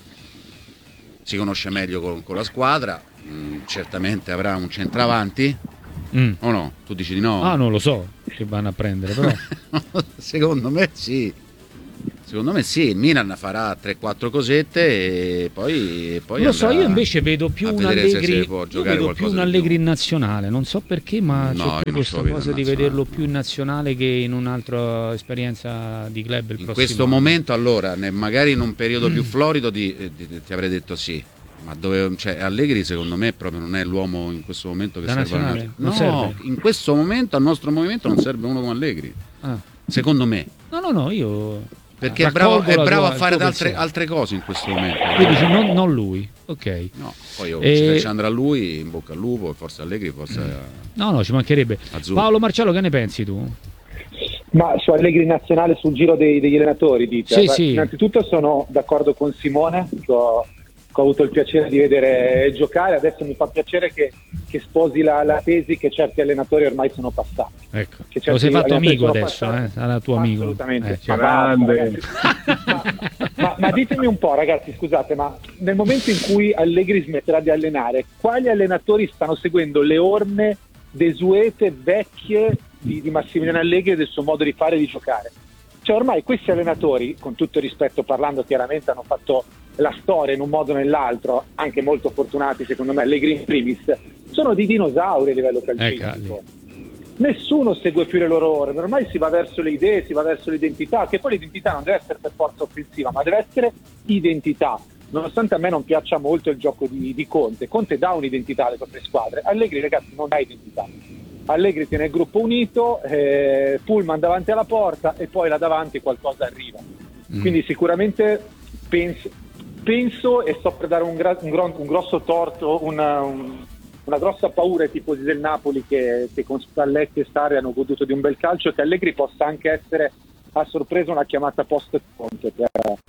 Speaker 4: Si conosce meglio con, con la squadra, mh, certamente avrà un centravanti.
Speaker 1: Mm.
Speaker 4: O no? Tu dici di no?
Speaker 1: Ah, non lo so che vanno a prendere, però.
Speaker 4: Secondo me sì. Secondo me sì, il Milan farà tre quattro cosette e poi, poi
Speaker 1: Non lo so,
Speaker 4: andrà
Speaker 1: io invece vedo più
Speaker 4: a
Speaker 1: un
Speaker 4: vedere se
Speaker 1: Allegri,
Speaker 4: si può
Speaker 1: io
Speaker 4: giocare
Speaker 1: vedo più
Speaker 4: qualcosa
Speaker 1: un
Speaker 4: di
Speaker 1: Allegri in nazionale, non so perché, ma
Speaker 4: No,
Speaker 1: c'è
Speaker 4: io
Speaker 1: più
Speaker 4: non
Speaker 1: questa
Speaker 4: so vedo
Speaker 1: cosa
Speaker 4: in
Speaker 1: di
Speaker 4: nazionale.
Speaker 1: vederlo più in nazionale che in un'altra esperienza di club il
Speaker 4: In
Speaker 1: prossimo
Speaker 4: questo
Speaker 1: anno.
Speaker 4: momento allora, ne- magari in un periodo più florido di- eh, di- ti avrei detto sì. Ma dove, cioè, Allegri secondo me proprio non è l'uomo in questo momento che
Speaker 1: Da
Speaker 4: serve alla
Speaker 1: nazionale?
Speaker 4: nazionale.
Speaker 1: Non
Speaker 4: No,
Speaker 1: serve?
Speaker 4: in questo momento al nostro movimento non serve uno come Allegri.
Speaker 1: Ah.
Speaker 4: Secondo me.
Speaker 1: No, no, no, io
Speaker 4: Perché è bravo, è
Speaker 1: raccolgo la
Speaker 4: bravo
Speaker 1: tua-
Speaker 4: a fare
Speaker 1: il tuo
Speaker 4: altre,
Speaker 1: pensiero.
Speaker 4: altre cose in questo momento.
Speaker 1: Tu dici non, non lui, ok.
Speaker 4: No, poi oh,
Speaker 1: E-
Speaker 4: se ci andrà lui, in bocca al lupo, forse Allegri, forse
Speaker 1: No, no, ci mancherebbe.
Speaker 4: Azzurro.
Speaker 1: Paolo Marcello, che ne pensi tu?
Speaker 9: Ma su Allegri nazionale sul giro dei- degli allenatori, dite?
Speaker 1: Sì,
Speaker 9: Beh,
Speaker 1: sì.
Speaker 9: Innanzitutto sono d'accordo con Simone, che ho, che ho avuto il piacere di vedere giocare, adesso mi fa piacere che, che sposi la, la tesi che certi allenatori ormai sono passati.
Speaker 1: Ecco,
Speaker 9: Che
Speaker 1: lo
Speaker 9: certi
Speaker 1: sei fatto
Speaker 9: allenatori
Speaker 1: amico
Speaker 9: sono
Speaker 1: adesso,
Speaker 9: passati.
Speaker 1: eh? Sarà tuo amico.
Speaker 9: Assolutamente.
Speaker 1: Eh,
Speaker 9: Ma
Speaker 1: certo.
Speaker 9: basta,
Speaker 7: Grande.
Speaker 9: ragazzi. ma, ma ditemi un po', ragazzi, scusate, ma nel momento in cui Allegri smetterà di allenare, quali allenatori stanno seguendo le orme desuete, vecchie di, di Massimiliano Allegri e del suo modo di fare e di giocare? Cioè ormai questi allenatori, con tutto il rispetto parlando, chiaramente hanno fatto la storia in un modo o nell'altro, anche molto fortunati secondo me, Allegri in primis, sono di dinosauri a livello calcistico. Nessuno segue più le loro orme, ormai si va verso le idee, si va verso l'identità, che poi l'identità non deve essere per forza offensiva, ma deve essere identità. Nonostante a me non piaccia molto il gioco di, di Conte, Conte dà un'identità alle proprie squadre, Allegri ragazzi non ha identità. Allegri tiene il gruppo unito, eh, Pullman davanti alla porta e poi là davanti qualcosa arriva.
Speaker 1: Mm.
Speaker 9: Quindi sicuramente penso, penso e sto per dare un, gra- un, gro- un grosso torto, una, un- una grossa paura ai tifosi del Napoli che, che con Spalletti e Sarri hanno goduto di un bel calcio, che Allegri possa anche essere a sorpresa una chiamata post Conte per,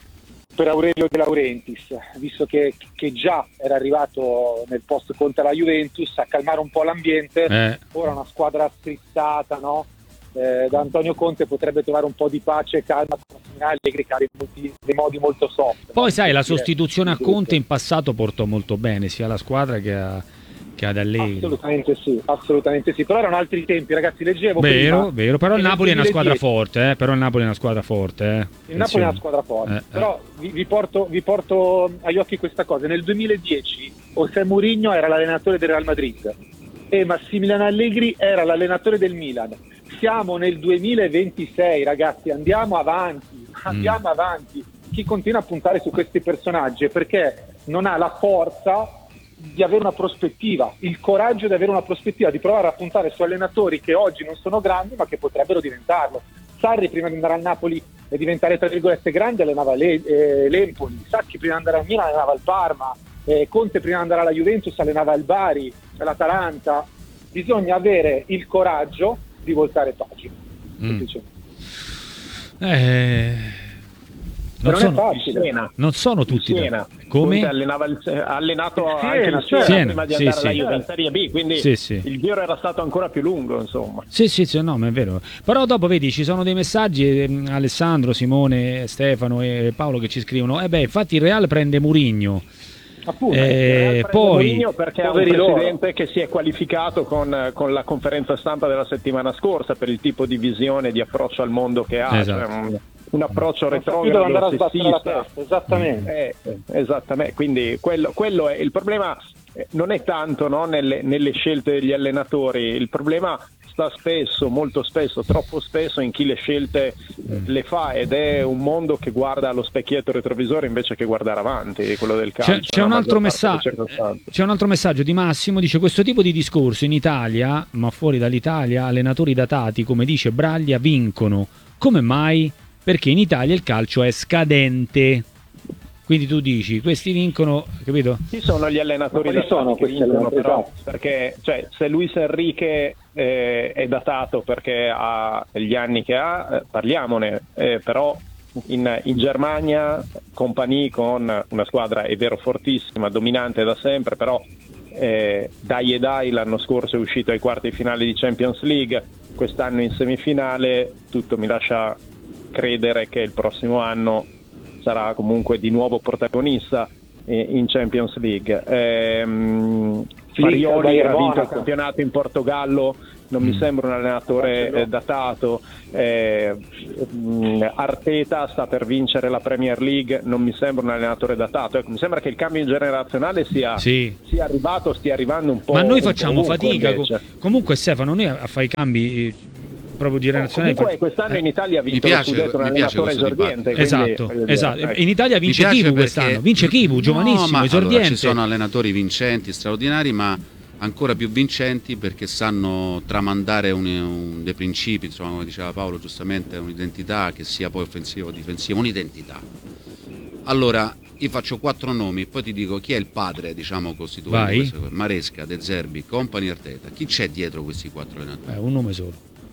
Speaker 9: per Aurelio De Laurentiis, visto che, che già era arrivato nel post Conte alla Juventus a calmare un po' l'ambiente.
Speaker 1: Eh.
Speaker 9: Ora una squadra strizzata, no? Eh, da Antonio Conte potrebbe trovare un po' di pace e calma con Allegri che ha dei, molti- dei modi molto soft.
Speaker 1: Poi
Speaker 9: no?
Speaker 1: sai, la
Speaker 9: Dire-
Speaker 1: sostituzione a Conte in passato portò molto bene, sia alla squadra che, a, che ad Allegri.
Speaker 9: Assolutamente sì, assolutamente sì. Però erano altri tempi, ragazzi, leggevo
Speaker 1: Vero,
Speaker 9: prima
Speaker 1: vero, però il
Speaker 9: che nel
Speaker 1: Napoli è una squadra
Speaker 9: duemiladieci
Speaker 1: forte, eh? Però il Napoli è una squadra forte, eh?
Speaker 9: Il Napoli è una squadra forte,
Speaker 1: Eh, eh.
Speaker 9: però vi, vi, porto, vi porto agli occhi questa cosa. Nel duemiladieci José Mourinho era l'allenatore del Real Madrid e Massimiliano Allegri era l'allenatore del Milan. Siamo nel duemilaventisei, ragazzi, andiamo avanti, andiamo avanti. Chi continua a puntare su questi personaggi è perché non ha la forza di avere una prospettiva, il coraggio di avere una prospettiva, di provare a puntare su allenatori che oggi non sono grandi ma che potrebbero diventarlo. Sarri prima di andare al Napoli e diventare tra virgolette grande allenava le, eh, l'Empoli, Sacchi prima di andare al Milan allenava il Parma, eh, Conte prima di andare alla Juventus allenava il Bari, l'Atalanta. Bisogna avere il coraggio di voltare pagina.
Speaker 1: Mm.
Speaker 9: semplicemente.
Speaker 1: Eh, non,
Speaker 9: non è
Speaker 1: sono,
Speaker 9: facile.
Speaker 7: Siena.
Speaker 1: non sono tutti da-
Speaker 7: Siena.
Speaker 1: come?
Speaker 7: Conte allenava il- ha allenato
Speaker 9: Il
Speaker 7: anche
Speaker 9: Siena,
Speaker 7: il Siena,
Speaker 1: Siena,
Speaker 7: prima di
Speaker 1: sì,
Speaker 7: andare
Speaker 1: sì.
Speaker 7: alla Juve in Serie B, quindi
Speaker 1: Sì, sì.
Speaker 7: il giro era stato ancora più lungo, insomma.
Speaker 1: Sì, sì, sì, no, ma è vero. Però dopo vedi, ci sono dei messaggi, ehm, Alessandro, Simone, Stefano e Paolo che ci scrivono, eh beh, infatti il Real prende Mourinho.
Speaker 9: Appunto,
Speaker 1: Eh,
Speaker 7: Il Real prende
Speaker 1: poi-
Speaker 7: Mourinho perché ha un
Speaker 9: poveri loro.
Speaker 7: presidente che si è qualificato con, con la conferenza stampa della settimana scorsa per il tipo di visione, di approccio al mondo che ha,
Speaker 1: Esatto.
Speaker 7: cioè un, un approccio
Speaker 9: non so più dove andare a
Speaker 7: retrogrado,
Speaker 9: sbattere la
Speaker 7: sessista.
Speaker 9: testa, esattamente.
Speaker 7: Eh, esattamente, quindi quello, quello è il problema. eh, Non è tanto, no, nelle, nelle scelte degli allenatori, il problema sta spesso, molto spesso, troppo spesso in chi le scelte eh, le fa, ed è un mondo che guarda allo specchietto retrovisore invece che guardare avanti, quello del calcio.
Speaker 1: C'è, c'è un
Speaker 7: nella
Speaker 1: altro
Speaker 7: maggior parte
Speaker 1: messaggio,
Speaker 7: delle circostanze.
Speaker 1: c'è un altro messaggio di Massimo, dice questo tipo di discorso in Italia, ma fuori dall'Italia, allenatori datati, come dice Braglia, vincono. Come mai? Perché in Italia il calcio è scadente. Quindi tu dici, questi vincono, capito?
Speaker 7: Chi sono gli allenatori
Speaker 9: Ma quali
Speaker 7: datati
Speaker 9: sono
Speaker 7: che
Speaker 9: questi
Speaker 7: vincono,
Speaker 9: allenatori?
Speaker 7: però? Perché cioè, se Luis Enrique eh, è datato perché ha gli anni che ha, eh, parliamone, eh, però
Speaker 8: in, in Germania, Kompany con una squadra, è vero, fortissima, dominante da sempre, però eh, dai e dai l'anno scorso è uscito ai quarti finali di Champions League, quest'anno in semifinale, tutto mi lascia credere che il prossimo anno sarà comunque di nuovo protagonista in Champions League. Ehm, Farioli ha vinto il campionato in Portogallo, non mi sembra un allenatore eh, datato. eh, Arteta sta per vincere la Premier League, non mi sembra un allenatore datato. Ecco, mi sembra che il cambio generazionale sia,
Speaker 1: sì.
Speaker 8: sia arrivato, stia arrivando un po'.
Speaker 1: Ma noi facciamo fatica.
Speaker 8: Invece.
Speaker 1: Comunque Stefano, noi a fare i cambi proprio generazionale.
Speaker 8: No, comunque quest'anno in Italia ha vinto lo scudetto un allenatore esordiente.
Speaker 1: Esatto,
Speaker 8: quindi,
Speaker 1: esatto.
Speaker 8: Ecco.
Speaker 1: In Italia vince Kivu quest'anno, vince Kivu, giovanissimo,
Speaker 4: no, ma
Speaker 1: esordiente.
Speaker 4: Allora, ci sono allenatori vincenti, straordinari, ma ancora più vincenti perché sanno tramandare un, un, dei principi, insomma, come diceva Paolo giustamente, un'identità che sia poi offensiva o difensiva, un'identità. Allora, io faccio quattro nomi, poi ti dico chi è il padre, diciamo, costituente di queste cose. Maresca, De Zerbi, Kompany, Arteta. Chi c'è dietro questi quattro allenatori?
Speaker 1: Eh, un nome solo.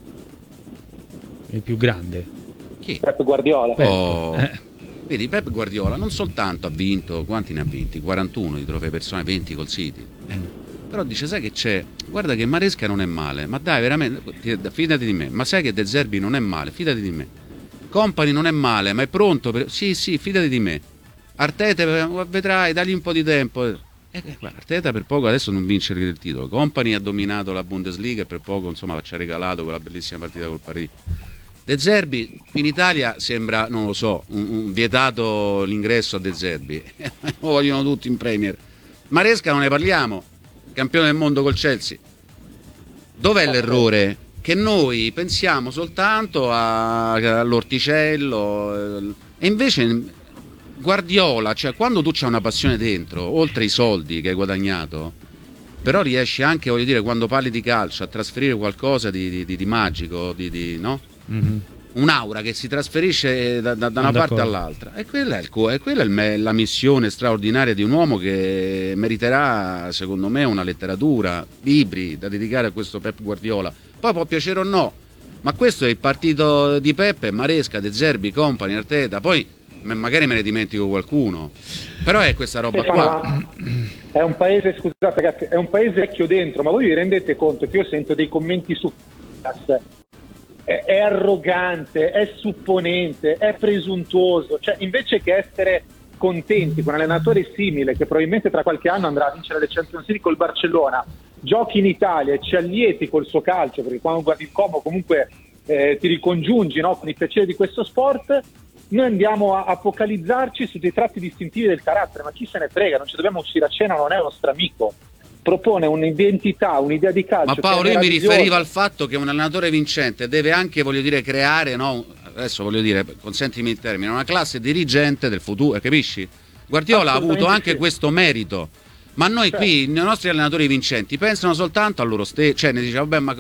Speaker 1: Il più grande.
Speaker 4: Chi?
Speaker 9: Pep Guardiola.
Speaker 4: Oh.
Speaker 1: Eh.
Speaker 4: Vedi, Pep Guardiola non soltanto ha vinto, quanti ne ha vinti? quarantuno di trofei personali, venti col City. Eh. Però dice, sai che c'è? Guarda che Maresca non è male, ma dai, veramente, fidati di me. Ma sai che De Zerbi non è male, fidati di me. Kompany non è male, ma è pronto per... Sì, sì, fidati di me. Arteta, vedrai, dagli un po' di tempo. Eh, Arteta per poco adesso non vince il titolo. Kompany ha dominato la Bundesliga e per poco, insomma, ci ha regalato quella bellissima partita col Parigi. De Zerbi in Italia sembra, non lo so, un, un vietato l'ingresso a De Zerbi. Lo vogliono tutti in Premier. Maresca non ne parliamo. Campione del mondo col Chelsea. Dov'è l'errore? Che noi pensiamo soltanto a, all'orticello e invece Guardiola, cioè quando tu c'hai una passione dentro, oltre i soldi che hai guadagnato, però riesci anche, voglio dire, quando parli di calcio a trasferire qualcosa di, di, di magico, di, di, no? Mm-hmm. Un'aura che si trasferisce da, da, da una parte all'altra, e quella è, il, e quella è la missione straordinaria di un uomo che meriterà, secondo me, una letteratura, libri da dedicare a questo Pep Guardiola. Poi può piacere o no, ma questo è il partito di Peppe, Maresca, De Zerbi, Kompany, Arteta. Poi magari me ne dimentico qualcuno, però è questa roba qua.
Speaker 9: È un paese, scusate ragazzi, è un paese vecchio dentro, ma voi vi rendete conto che io sento dei commenti su È, è arrogante, è supponente, è presuntuoso, cioè invece che essere contenti con un allenatore simile che probabilmente tra qualche anno andrà a vincere le Champions League col Barcellona, giochi in Italia e ci allieti col suo calcio, perché quando guardi il Como comunque eh, ti ricongiungi, no, con i piaceri di questo sport, noi andiamo a, a focalizzarci su dei tratti distintivi del carattere, ma chi se ne frega, non ci dobbiamo uscire a cena, non è un nostro amico. Propone un'identità, un'idea di calcio.
Speaker 4: Ma Paolo, io mi riferivo al fatto che un allenatore vincente deve anche, voglio dire, creare, no? Adesso voglio dire, consentimi il termine, una classe dirigente del futuro, capisci? Guardiola ha avuto anche sì. questo merito, ma noi certo. qui, i nostri allenatori vincenti, pensano soltanto a loro stessi, cioè ne dice, vabbè, ma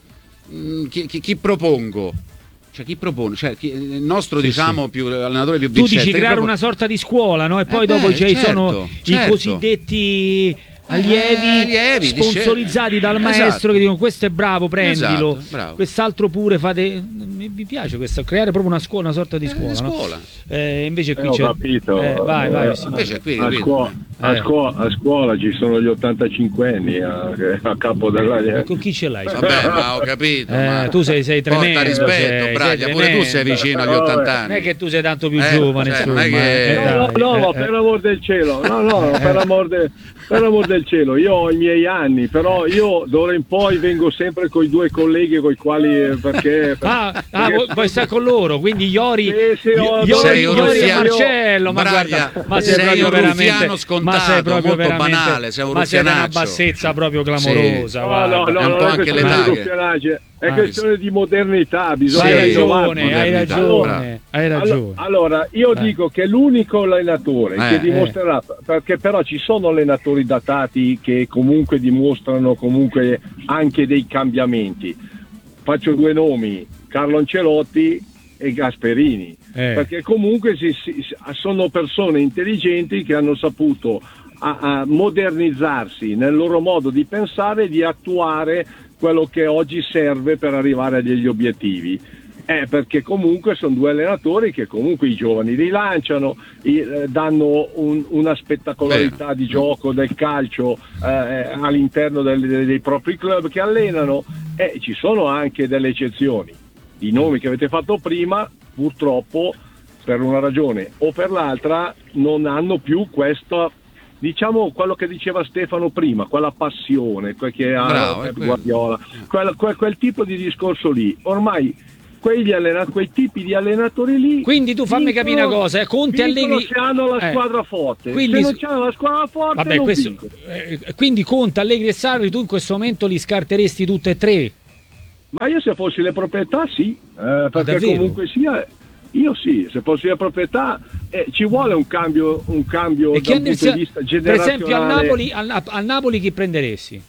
Speaker 4: chi, chi, chi propongo? Cioè chi propone? Cioè, chi, il nostro, sì, diciamo, sì. più allenatore più vincente.
Speaker 1: Tu dici creare propone... una sorta di scuola, no? E poi eh dopo beh, ci certo, sono certo. i cosiddetti allievi, eh, allievi sponsorizzati dice... dal maestro esatto. che dicono questo è bravo, prendilo, esatto, quest'altro pure fate. Mi piace questo, creare proprio una scuola, una sorta di scuola, eh, no? scuola. Eh, invece qui eh, c'è
Speaker 7: capito.
Speaker 1: Eh, vai, vai,
Speaker 7: eh, invece qui, a, scuola, a, eh. scuola, a scuola ci sono gli ottantacinque anni a, a capo della.
Speaker 1: Con chi ce l'hai?
Speaker 4: Vabbè, ma ho capito.
Speaker 1: Eh,
Speaker 4: ma...
Speaker 1: tu sei, sei tremendo.
Speaker 4: Porta rispetto, sei, Braglia, sei pure tu sei vicino agli ottanta anni.
Speaker 1: Non è che tu sei tanto più
Speaker 4: eh,
Speaker 1: giovane,
Speaker 4: cioè,
Speaker 1: insomma.
Speaker 4: Non è che...
Speaker 1: eh,
Speaker 7: no, no, no, per l'amor del cielo, no, no, per l'amor del Per l'amor del cielo, io ho i miei anni, però io d'ora in poi vengo sempre con i due colleghi con i quali perché,
Speaker 1: ah,
Speaker 7: perché
Speaker 1: ah vuoi, vuoi stare con loro, quindi Iori,
Speaker 7: sì, sì,
Speaker 1: Iori,
Speaker 4: Iori,
Speaker 1: Iori e Marcello, ma
Speaker 4: Braglia,
Speaker 1: guarda, ma
Speaker 4: sei,
Speaker 1: sei proprio veramente
Speaker 4: scontato,
Speaker 1: ma sei proprio
Speaker 4: molto
Speaker 1: veramente,
Speaker 4: banale, sei un
Speaker 1: ma sei una bassezza proprio clamorosa,
Speaker 4: sì.
Speaker 7: no, no, no,
Speaker 4: è un
Speaker 7: no,
Speaker 4: po' anche l'età
Speaker 7: che... È ah, questione di modernità, bisogna
Speaker 1: sì, hai ragione, hai ragione, hai ragione.
Speaker 7: Allora, io eh. dico che l'unico allenatore eh, che dimostrerà, eh. perché però ci sono allenatori datati che comunque dimostrano comunque anche dei cambiamenti. Faccio due nomi, Carlo Ancelotti e Gasperini, eh. perché comunque si, si, sono persone intelligenti che hanno saputo a, a modernizzarsi nel loro modo di pensare e di attuare quello che oggi serve per arrivare a degli obiettivi. Eh, perché comunque sono due allenatori che comunque i giovani li lanciano, i, eh, danno un, una spettacolarità
Speaker 4: Bene.
Speaker 7: di gioco del calcio eh, all'interno del, dei propri club che allenano, e eh, ci sono anche delle eccezioni. I nomi che avete fatto prima purtroppo per una ragione o per l'altra non hanno più questo, diciamo, quello che diceva Stefano prima, quella passione, quel che ha
Speaker 4: Bravo,
Speaker 7: Pep
Speaker 4: è
Speaker 7: Guardiola, quel, quel, quel tipo di discorso lì. Ormai quegli allena- quei tipi di allenatori lì.
Speaker 1: Quindi tu fammi
Speaker 7: vincono,
Speaker 1: capire una cosa, eh, Conte Allegri
Speaker 7: se hanno la
Speaker 1: eh,
Speaker 7: squadra forte,
Speaker 1: quindi-
Speaker 7: se non c'hanno la squadra forte
Speaker 1: vabbè,
Speaker 7: non
Speaker 1: questo,
Speaker 7: vincono.
Speaker 1: eh, quindi Conte, Allegri e Sarri tu in questo momento li scarteresti tutte e tre?
Speaker 7: Ma io se fossi le proprietà sì, eh, perché
Speaker 1: davvero?
Speaker 7: comunque sia, io sì, se fossi le proprietà eh, ci vuole un cambio, un cambio
Speaker 1: E
Speaker 7: da
Speaker 1: chi
Speaker 7: un punto
Speaker 1: sia-
Speaker 7: di vista
Speaker 1: per
Speaker 7: generazionale.
Speaker 1: esempio al Napoli, al, al Napoli chi prenderesti?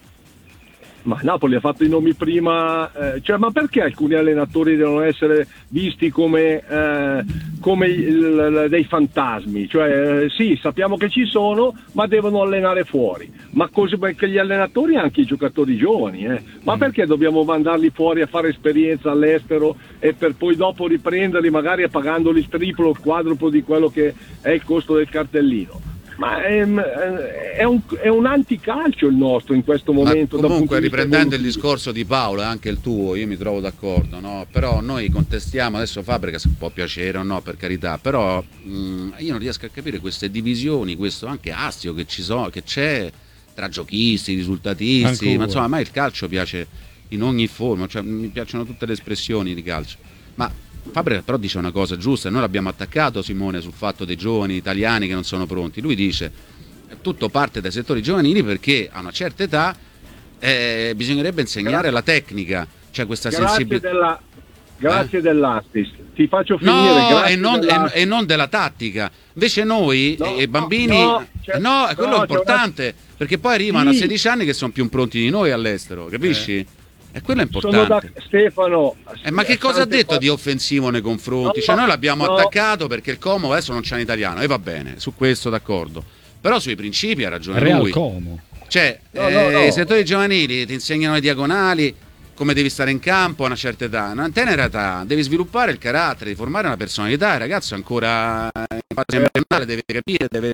Speaker 7: Ma Napoli ha fatto i nomi prima, eh, cioè, ma perché alcuni allenatori devono essere visti come, eh, come il- dei fantasmi? Cioè, eh, sì, sappiamo che ci sono, ma devono allenare fuori. Ma così perché gli allenatori e anche i giocatori giovani, eh? Ma
Speaker 1: Mm.
Speaker 7: perché dobbiamo mandarli fuori a fare esperienza all'estero e per poi dopo riprenderli magari pagandoli il triplo o il quadruplo di quello che è il costo del cartellino? Ma è, è un, è un anticalcio il nostro in questo momento.
Speaker 4: Ma
Speaker 7: da
Speaker 4: comunque,
Speaker 7: punto di vista
Speaker 4: riprendendo il
Speaker 7: evolutivo.
Speaker 4: discorso di Paolo e anche il tuo, io mi trovo d'accordo, no? Però noi contestiamo adesso Fabregas, può piacere o no, per carità, però mh, io non riesco a capire queste divisioni, questo anche astio che ci so, che c'è tra giochisti, risultatisti,
Speaker 1: Ancora.
Speaker 4: ma insomma a me il calcio piace in ogni forma, cioè mi piacciono tutte le espressioni di calcio. Ma Fabregas però dice una cosa giusta, noi l'abbiamo attaccato Simone sul fatto dei giovani italiani che non sono pronti. Lui dice tutto parte dai settori giovanili perché a una certa età eh, bisognerebbe insegnare la tecnica, cioè questa
Speaker 7: Grazie
Speaker 4: sensibilità.
Speaker 7: della, grazie
Speaker 4: Eh?
Speaker 7: dell'assist. Ti faccio finire.
Speaker 4: No,
Speaker 7: grazie
Speaker 4: e non,
Speaker 7: della-
Speaker 4: e- e non della tattica. Invece noi,
Speaker 7: No,
Speaker 4: e i bambini,
Speaker 7: no,
Speaker 4: no,
Speaker 7: cioè,
Speaker 4: no, è quello
Speaker 7: no,
Speaker 4: importante, perché poi arrivano
Speaker 7: Sì.
Speaker 4: a sedici anni che sono più pronti di noi all'estero, capisci? E quello è
Speaker 7: Sono da
Speaker 4: importante.
Speaker 7: Stefano.
Speaker 4: Eh, ma che cosa ha detto di offensivo nei confronti?
Speaker 7: No,
Speaker 4: Cioè noi l'abbiamo
Speaker 7: no.
Speaker 4: attaccato perché il Como adesso non c'è in italiano, e va bene, su questo d'accordo. Però sui principi ha ragione
Speaker 1: Real
Speaker 4: lui.
Speaker 1: Como.
Speaker 4: Cioè,
Speaker 7: No,
Speaker 4: eh,
Speaker 7: no, no.
Speaker 4: i settori giovanili ti insegnano le diagonali, come devi stare in campo a una certa età. A una tenera età devi sviluppare il carattere, formare una personalità. Il ragazzo è ancora in fase embrionale, deve capire, deve,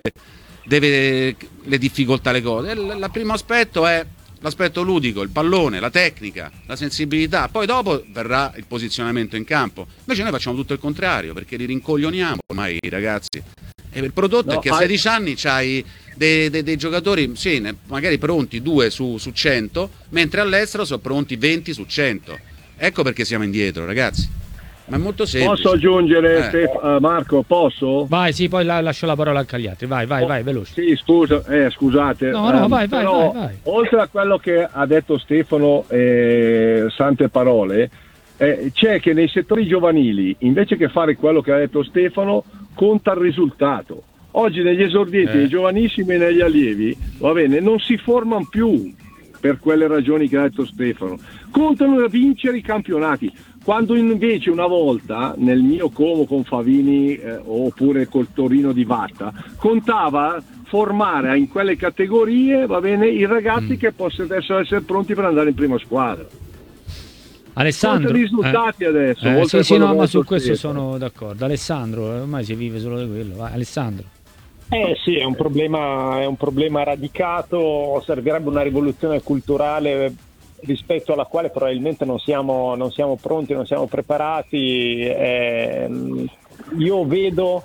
Speaker 4: deve le difficoltà, le cose. Il, il primo aspetto è l'aspetto ludico, il pallone, la tecnica, la sensibilità. Poi dopo verrà il posizionamento in campo. Invece noi facciamo tutto il contrario, perché li rincoglioniamo ormai i ragazzi. E il prodotto
Speaker 7: No,
Speaker 4: è che a
Speaker 7: hai-
Speaker 4: sedici anni c'hai dei, dei- dei giocatori, sì, ne- magari pronti due su, su cento, mentre all'estero sono pronti venti su cento. Ecco perché siamo indietro, ragazzi. Ma è molto semplice.
Speaker 7: Posso aggiungere,
Speaker 4: Eh.
Speaker 7: Stef- eh, Marco, posso?
Speaker 1: Vai, sì, poi la- lascio la parola a Cagliari. Vai, vai, vai, veloce.
Speaker 7: Sì, scusa, eh, scusate.
Speaker 1: No, no,
Speaker 7: ehm,
Speaker 1: vai, vai,
Speaker 7: però,
Speaker 1: vai, vai.
Speaker 7: oltre a quello che ha detto Stefano, eh, sante parole, eh, c'è che nei settori giovanili, invece che fare quello che ha detto Stefano, conta il risultato. Oggi negli esordienti,
Speaker 1: Eh.
Speaker 7: nei giovanissimi e negli allievi, va bene, non si formano più per quelle ragioni che ha detto Stefano. Contano a vincere i campionati. Quando invece una volta nel mio Como con Favini eh, oppure col Torino di Vatta contava formare in quelle categorie, va bene, i ragazzi
Speaker 1: Mm.
Speaker 7: che possono essere pronti per andare in prima squadra.
Speaker 1: Alessandro.
Speaker 7: Conta i risultati adesso,
Speaker 1: Eh,
Speaker 7: oltre
Speaker 1: sì,
Speaker 7: a
Speaker 1: sì,
Speaker 7: quello
Speaker 1: no,
Speaker 7: che
Speaker 1: ma
Speaker 7: ha
Speaker 1: su
Speaker 7: detto
Speaker 1: questo
Speaker 7: Stefano.
Speaker 1: sono d'accordo. Alessandro, eh, ormai si vive solo di quello. Vai, Alessandro.
Speaker 8: Eh sì, è un problema, è un problema radicato, servirebbe una rivoluzione culturale rispetto alla quale probabilmente non siamo, non siamo pronti, non siamo preparati. Ehm, io vedo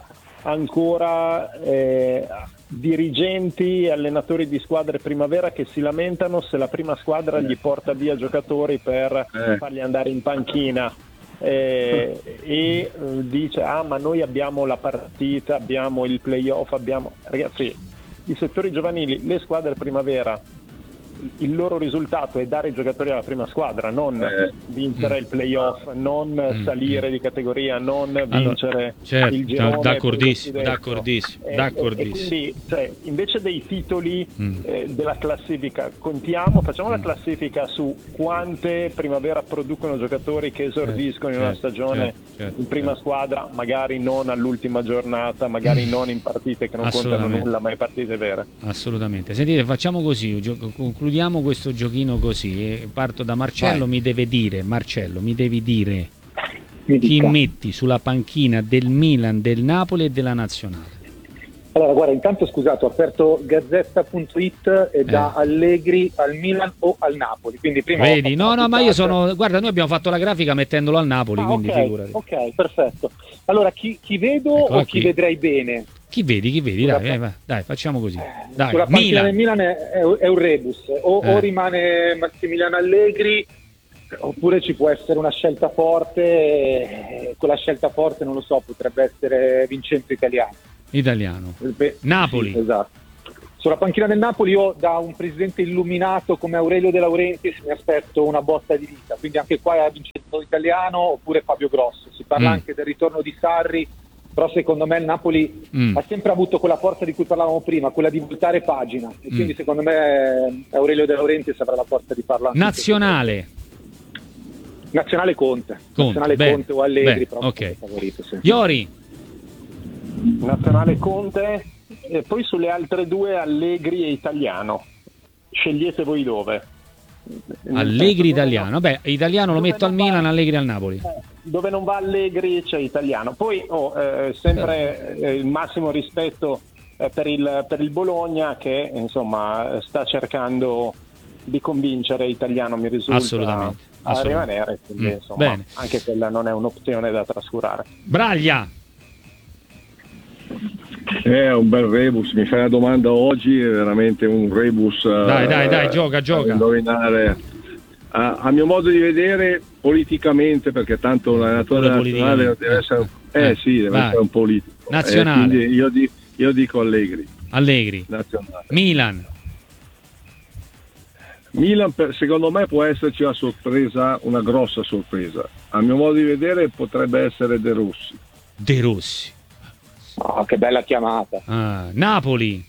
Speaker 8: ancora eh, dirigenti e allenatori di squadre primavera che si lamentano se la prima squadra gli porta via giocatori per
Speaker 7: Eh.
Speaker 8: farli andare in panchina. Eh, e eh, dice ah ma noi abbiamo la partita, abbiamo il playoff, abbiamo ragazzi i settori giovanili, le squadre primavera, il loro risultato è dare i giocatori alla prima squadra, non
Speaker 7: Eh.
Speaker 8: vincere il playoff, non
Speaker 1: Mm.
Speaker 8: salire di categoria, non
Speaker 1: Allora,
Speaker 8: vincere
Speaker 1: certo,
Speaker 8: il girone,
Speaker 1: d'accordissimo,
Speaker 8: poi
Speaker 1: d'accordissimo,
Speaker 8: e-
Speaker 1: d'accordissimo.
Speaker 8: E, quindi cioè, invece dei titoli
Speaker 1: Mm.
Speaker 8: eh, della classifica contiamo, facciamo la classifica su quante primavera producono giocatori che esordiscono in una
Speaker 1: certo,
Speaker 8: stagione
Speaker 1: certo, certo,
Speaker 8: in prima
Speaker 1: certo.
Speaker 8: squadra, magari non all'ultima giornata, magari non in partite che non contano
Speaker 1: Assolutamente.
Speaker 8: nulla, ma in partite vere.
Speaker 1: Assolutamente. Sentite, facciamo così, gio- concludiamo questo giochino così. e Parto da Marcello,
Speaker 4: Vai.
Speaker 1: mi deve dire, Marcello, mi devi dire chi metti sulla panchina del Milan, del Napoli e della Nazionale?
Speaker 9: Allora, guarda, intanto scusate, ho aperto gazzetta punto it e da
Speaker 1: Eh.
Speaker 9: Allegri al Milan o al Napoli. Quindi prima
Speaker 1: Vedi?
Speaker 9: ho
Speaker 1: No,
Speaker 9: fatto
Speaker 1: no, ma io
Speaker 9: puntata-
Speaker 1: sono... Guarda, noi abbiamo fatto la grafica mettendolo al Napoli,
Speaker 9: Ah,
Speaker 1: quindi
Speaker 9: ok,
Speaker 1: figurati.
Speaker 9: ok, perfetto. Allora, chi, chi vedo
Speaker 1: Eccola
Speaker 9: o chi
Speaker 1: qui.
Speaker 9: vedrei bene?
Speaker 1: Chi vedi, chi vedi?
Speaker 9: Sulla
Speaker 1: Dai,
Speaker 9: pa-
Speaker 1: eh, va, dai, facciamo così. Dai,
Speaker 9: Sulla panchina
Speaker 1: Milan.
Speaker 9: del Milan è, è, è un rebus. O,
Speaker 1: Eh.
Speaker 9: o rimane Massimiliano Allegri, oppure ci può essere una scelta forte. E quella scelta forte, non lo so, potrebbe essere Vincenzo Italiano.
Speaker 1: Italiano.
Speaker 9: Beh,
Speaker 1: Napoli.
Speaker 9: sì, esatto. Sulla panchina del Napoli io da un presidente illuminato come Aurelio De Laurentiis mi aspetto una botta di vita, quindi anche qua è Vincenzo Italiano oppure Fabio Grosso. Si parla
Speaker 1: Mm.
Speaker 9: anche del ritorno di Sarri, però secondo me il Napoli
Speaker 1: Mm.
Speaker 9: ha sempre avuto quella forza di cui parlavamo prima, quella di voltare pagina, e
Speaker 1: Mm.
Speaker 9: quindi secondo me Aurelio De Laurentiis avrà la forza di farlo anche
Speaker 1: Nazionale.
Speaker 9: Nazionale Conte,
Speaker 1: Conte,
Speaker 9: Nazionale
Speaker 1: bene,
Speaker 9: Conte o Allegri,
Speaker 1: bene,
Speaker 9: però
Speaker 1: ok.
Speaker 9: favorito, sì.
Speaker 1: Iori.
Speaker 8: Nazionale Conte e poi sulle altre due Allegri e Italiano. Scegliete voi dove. Nel
Speaker 1: Allegri
Speaker 8: senso, dove
Speaker 1: Italiano.
Speaker 8: non-
Speaker 1: Vabbè, Italiano lo
Speaker 8: dove
Speaker 1: metto al
Speaker 8: non va-
Speaker 1: Milan, Allegri al Napoli.
Speaker 8: eh, dove non va Allegri c'è Italiano. Poi oh, eh, sempre eh, il massimo rispetto eh, per, il, per il Bologna che insomma sta cercando di convincere Italiano, mi risulta,
Speaker 1: Assolutamente,
Speaker 8: a
Speaker 1: assolutamente.
Speaker 8: rimanere, quindi
Speaker 1: Mm,
Speaker 8: insomma
Speaker 1: bene.
Speaker 8: anche quella non è un'opzione da trascurare.
Speaker 1: Braglia.
Speaker 7: È un bel rebus, mi fai la domanda oggi, è veramente un rebus.
Speaker 1: Dai,
Speaker 7: eh,
Speaker 1: dai, dai, gioca, gioca.
Speaker 7: da indovinare. A, a mio modo di vedere, politicamente, perché tanto l'allenatore
Speaker 1: Pure
Speaker 7: nazionale
Speaker 1: politicamente.
Speaker 7: deve essere,
Speaker 1: Eh,
Speaker 7: eh, sì, deve
Speaker 1: vai.
Speaker 7: essere un politico.
Speaker 1: Nazionale.
Speaker 7: Eh, quindi io, di- io dico Allegri,
Speaker 1: Allegri.
Speaker 7: nazionale.
Speaker 1: Milan.
Speaker 7: Milan, per- secondo me, può esserci una sorpresa, una grossa sorpresa. A mio modo di vedere, potrebbe essere De Rossi.
Speaker 1: De Rossi.
Speaker 9: Oh, che bella chiamata.
Speaker 1: Ah, Napoli.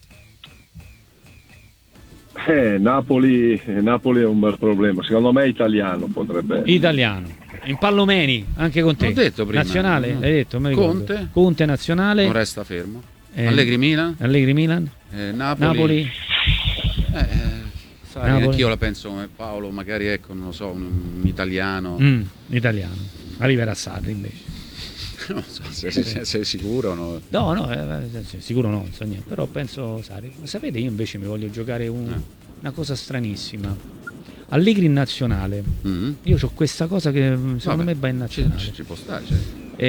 Speaker 7: Eh, Napoli, eh, Napoli è un bel problema. Secondo me, italiano potrebbe essere.
Speaker 1: Italiano. Impallomeni, anche con te.
Speaker 4: L'ho detto prima.
Speaker 1: Nazionale,
Speaker 4: Mm.
Speaker 1: l'hai detto, mi ricordo.
Speaker 4: Conte.
Speaker 1: Conte nazionale.
Speaker 4: Non resta fermo.
Speaker 1: Eh,
Speaker 4: Allegri Milan.
Speaker 1: Allegri Milan.
Speaker 4: Eh, Napoli.
Speaker 1: Napoli.
Speaker 4: Eh, eh, sai,
Speaker 1: Napoli.
Speaker 4: anch'io la penso come Paolo, magari ecco, non lo so, un, un italiano.
Speaker 1: Mm, italiano. Arriverà Sarri invece.
Speaker 4: Non so se se- sei sicuro o no.
Speaker 1: No, no, eh, sì, sicuro no, non so niente, però penso Sarri. Ma sapete, io invece mi voglio giocare un-
Speaker 4: Eh.
Speaker 1: una cosa stranissima. Allegri in nazionale.
Speaker 4: Mm.
Speaker 1: Io ho questa cosa che mm, secondo
Speaker 4: Vabbè,
Speaker 1: me va in
Speaker 4: ci,
Speaker 1: nazionale.
Speaker 4: ci- ci può stare, cioè.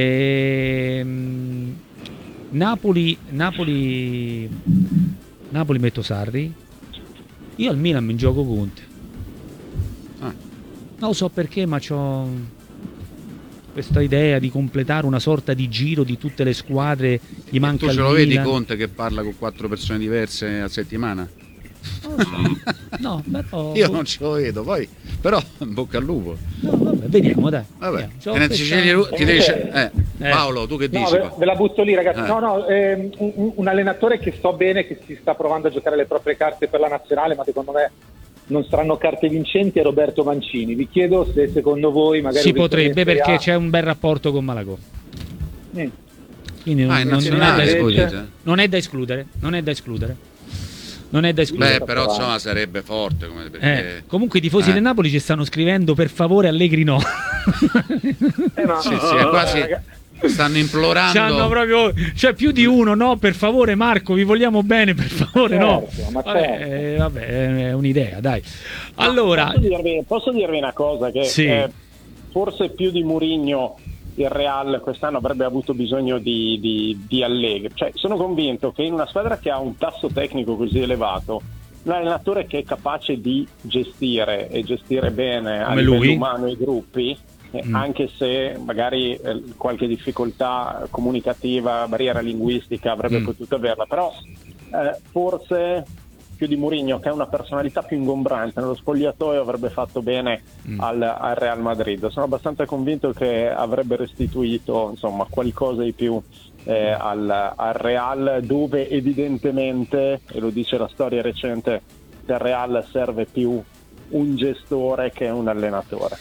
Speaker 1: Ehm, Napoli, Napoli, Napoli metto Sarri. Io al Milan mi gioco Conte.
Speaker 4: Ah.
Speaker 1: Non lo so perché, ma c'ho questa idea di completare una sorta di giro di tutte le squadre. Gli manca
Speaker 4: Tu
Speaker 1: il
Speaker 4: ce lo vedi
Speaker 1: Milan.
Speaker 4: Conte che parla con quattro persone diverse a settimana?
Speaker 1: Non lo so. No, però,
Speaker 4: Io non ce lo vedo, poi però in bocca al lupo.
Speaker 1: no, vabbè, vediamo, dai.
Speaker 4: Vabbè,
Speaker 1: Vediamo. C'ho
Speaker 4: Tenente
Speaker 1: questa-
Speaker 4: Sicilia, ti devi
Speaker 9: Eh,
Speaker 4: eh,
Speaker 1: eh.
Speaker 4: Paolo, tu che
Speaker 9: No,
Speaker 4: dici?
Speaker 9: ve,
Speaker 4: qua?
Speaker 9: ve la butto lì, ragazzi.
Speaker 4: Eh.
Speaker 9: No, no, ehm, un, un allenatore che so bene che si sta provando a giocare le proprie carte per la nazionale, ma secondo me non saranno carte vincenti, è Roberto Mancini. Vi chiedo se secondo voi magari
Speaker 1: Si
Speaker 9: un ritorno
Speaker 1: potrebbe
Speaker 9: in Serie
Speaker 1: perché
Speaker 9: A-
Speaker 1: c'è un bel rapporto con Malagò.
Speaker 9: Mm.
Speaker 1: Quindi non,
Speaker 4: Ah, in
Speaker 1: non- non è da
Speaker 4: nazionale
Speaker 1: escludere.
Speaker 4: scusi, eh.
Speaker 1: Non è da escludere, non è da escludere. Non è da escludere.
Speaker 4: Beh, però insomma sarebbe forte come perché
Speaker 1: Eh, comunque i tifosi
Speaker 4: Eh.
Speaker 1: del Napoli ci stanno scrivendo per favore Allegri no.
Speaker 9: Eh, ma-
Speaker 4: Sì, sì, è quasi
Speaker 9: raga-
Speaker 4: stanno implorando.
Speaker 1: C'hanno proprio, cioè più di uno, no, per favore Marco, vi vogliamo bene, per favore no.
Speaker 9: Certo, ma
Speaker 1: Vabbè,
Speaker 9: certo.
Speaker 1: eh, vabbè, è un'idea, dai. Allora,
Speaker 8: Posso dirvi, posso dirvi una cosa che
Speaker 1: Sì.
Speaker 8: eh, forse più di Mourinho il Real quest'anno avrebbe avuto bisogno di, di, di Allegri. Cioè, sono convinto che in una squadra che ha un tasso tecnico così elevato, un allenatore che è capace di gestire e gestire bene a
Speaker 1: Come
Speaker 8: livello
Speaker 1: lui?
Speaker 8: umano i gruppi, eh,
Speaker 1: Mm.
Speaker 8: anche se magari eh, qualche difficoltà comunicativa, barriera linguistica avrebbe
Speaker 1: Mm.
Speaker 8: potuto averla, però eh, forse più di Mourinho, che ha una personalità più ingombrante nello spogliatoio, avrebbe fatto bene
Speaker 1: Mm.
Speaker 8: al, al Real Madrid. Sono abbastanza convinto che avrebbe restituito insomma qualcosa di più eh, al, al Real, dove evidentemente, e lo dice la storia recente del Real, serve più un gestore che un allenatore.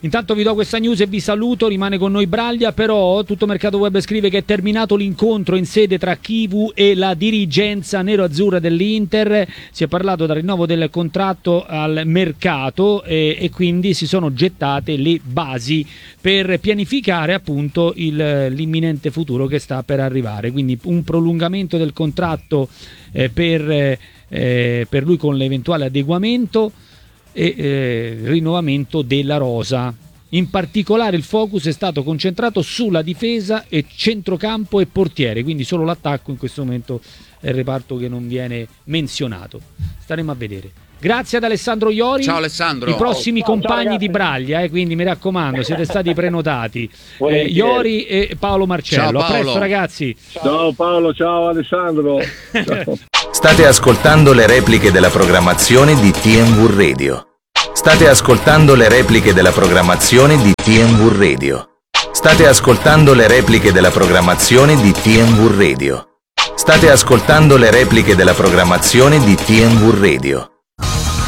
Speaker 1: Intanto vi do questa news e vi saluto, rimane con noi Braglia, però Tutto Mercato Web scrive che è terminato l'incontro in sede tra Chivu e la dirigenza nero-azzurra dell'Inter, si è parlato del rinnovo del contratto al mercato e, e quindi si sono gettate le basi per pianificare appunto il, l'imminente futuro che sta per arrivare, quindi un prolungamento del contratto eh, per, eh, per lui con l'eventuale adeguamento e eh, rinnovamento della rosa. In particolare il focus è stato concentrato sulla difesa e centrocampo e portiere, quindi solo l'attacco in questo momento è il reparto che non viene menzionato. Staremo a vedere. Grazie ad Alessandro Iori.
Speaker 4: Ciao Alessandro.
Speaker 1: I prossimi
Speaker 8: ciao,
Speaker 1: compagni
Speaker 8: ciao,
Speaker 1: di Braglia, eh, quindi mi raccomando, siete stati prenotati. Eh, Iori e Paolo Marcello.
Speaker 4: Ciao, Paolo.
Speaker 1: A presto ragazzi.
Speaker 7: Ciao Paolo, ciao Alessandro. Ciao.
Speaker 5: State ascoltando le repliche della programmazione di T M V Radio. State ascoltando le repliche della programmazione di T M V Radio. State ascoltando le repliche della programmazione di T M V Radio. State ascoltando le repliche della programmazione di T M V Radio.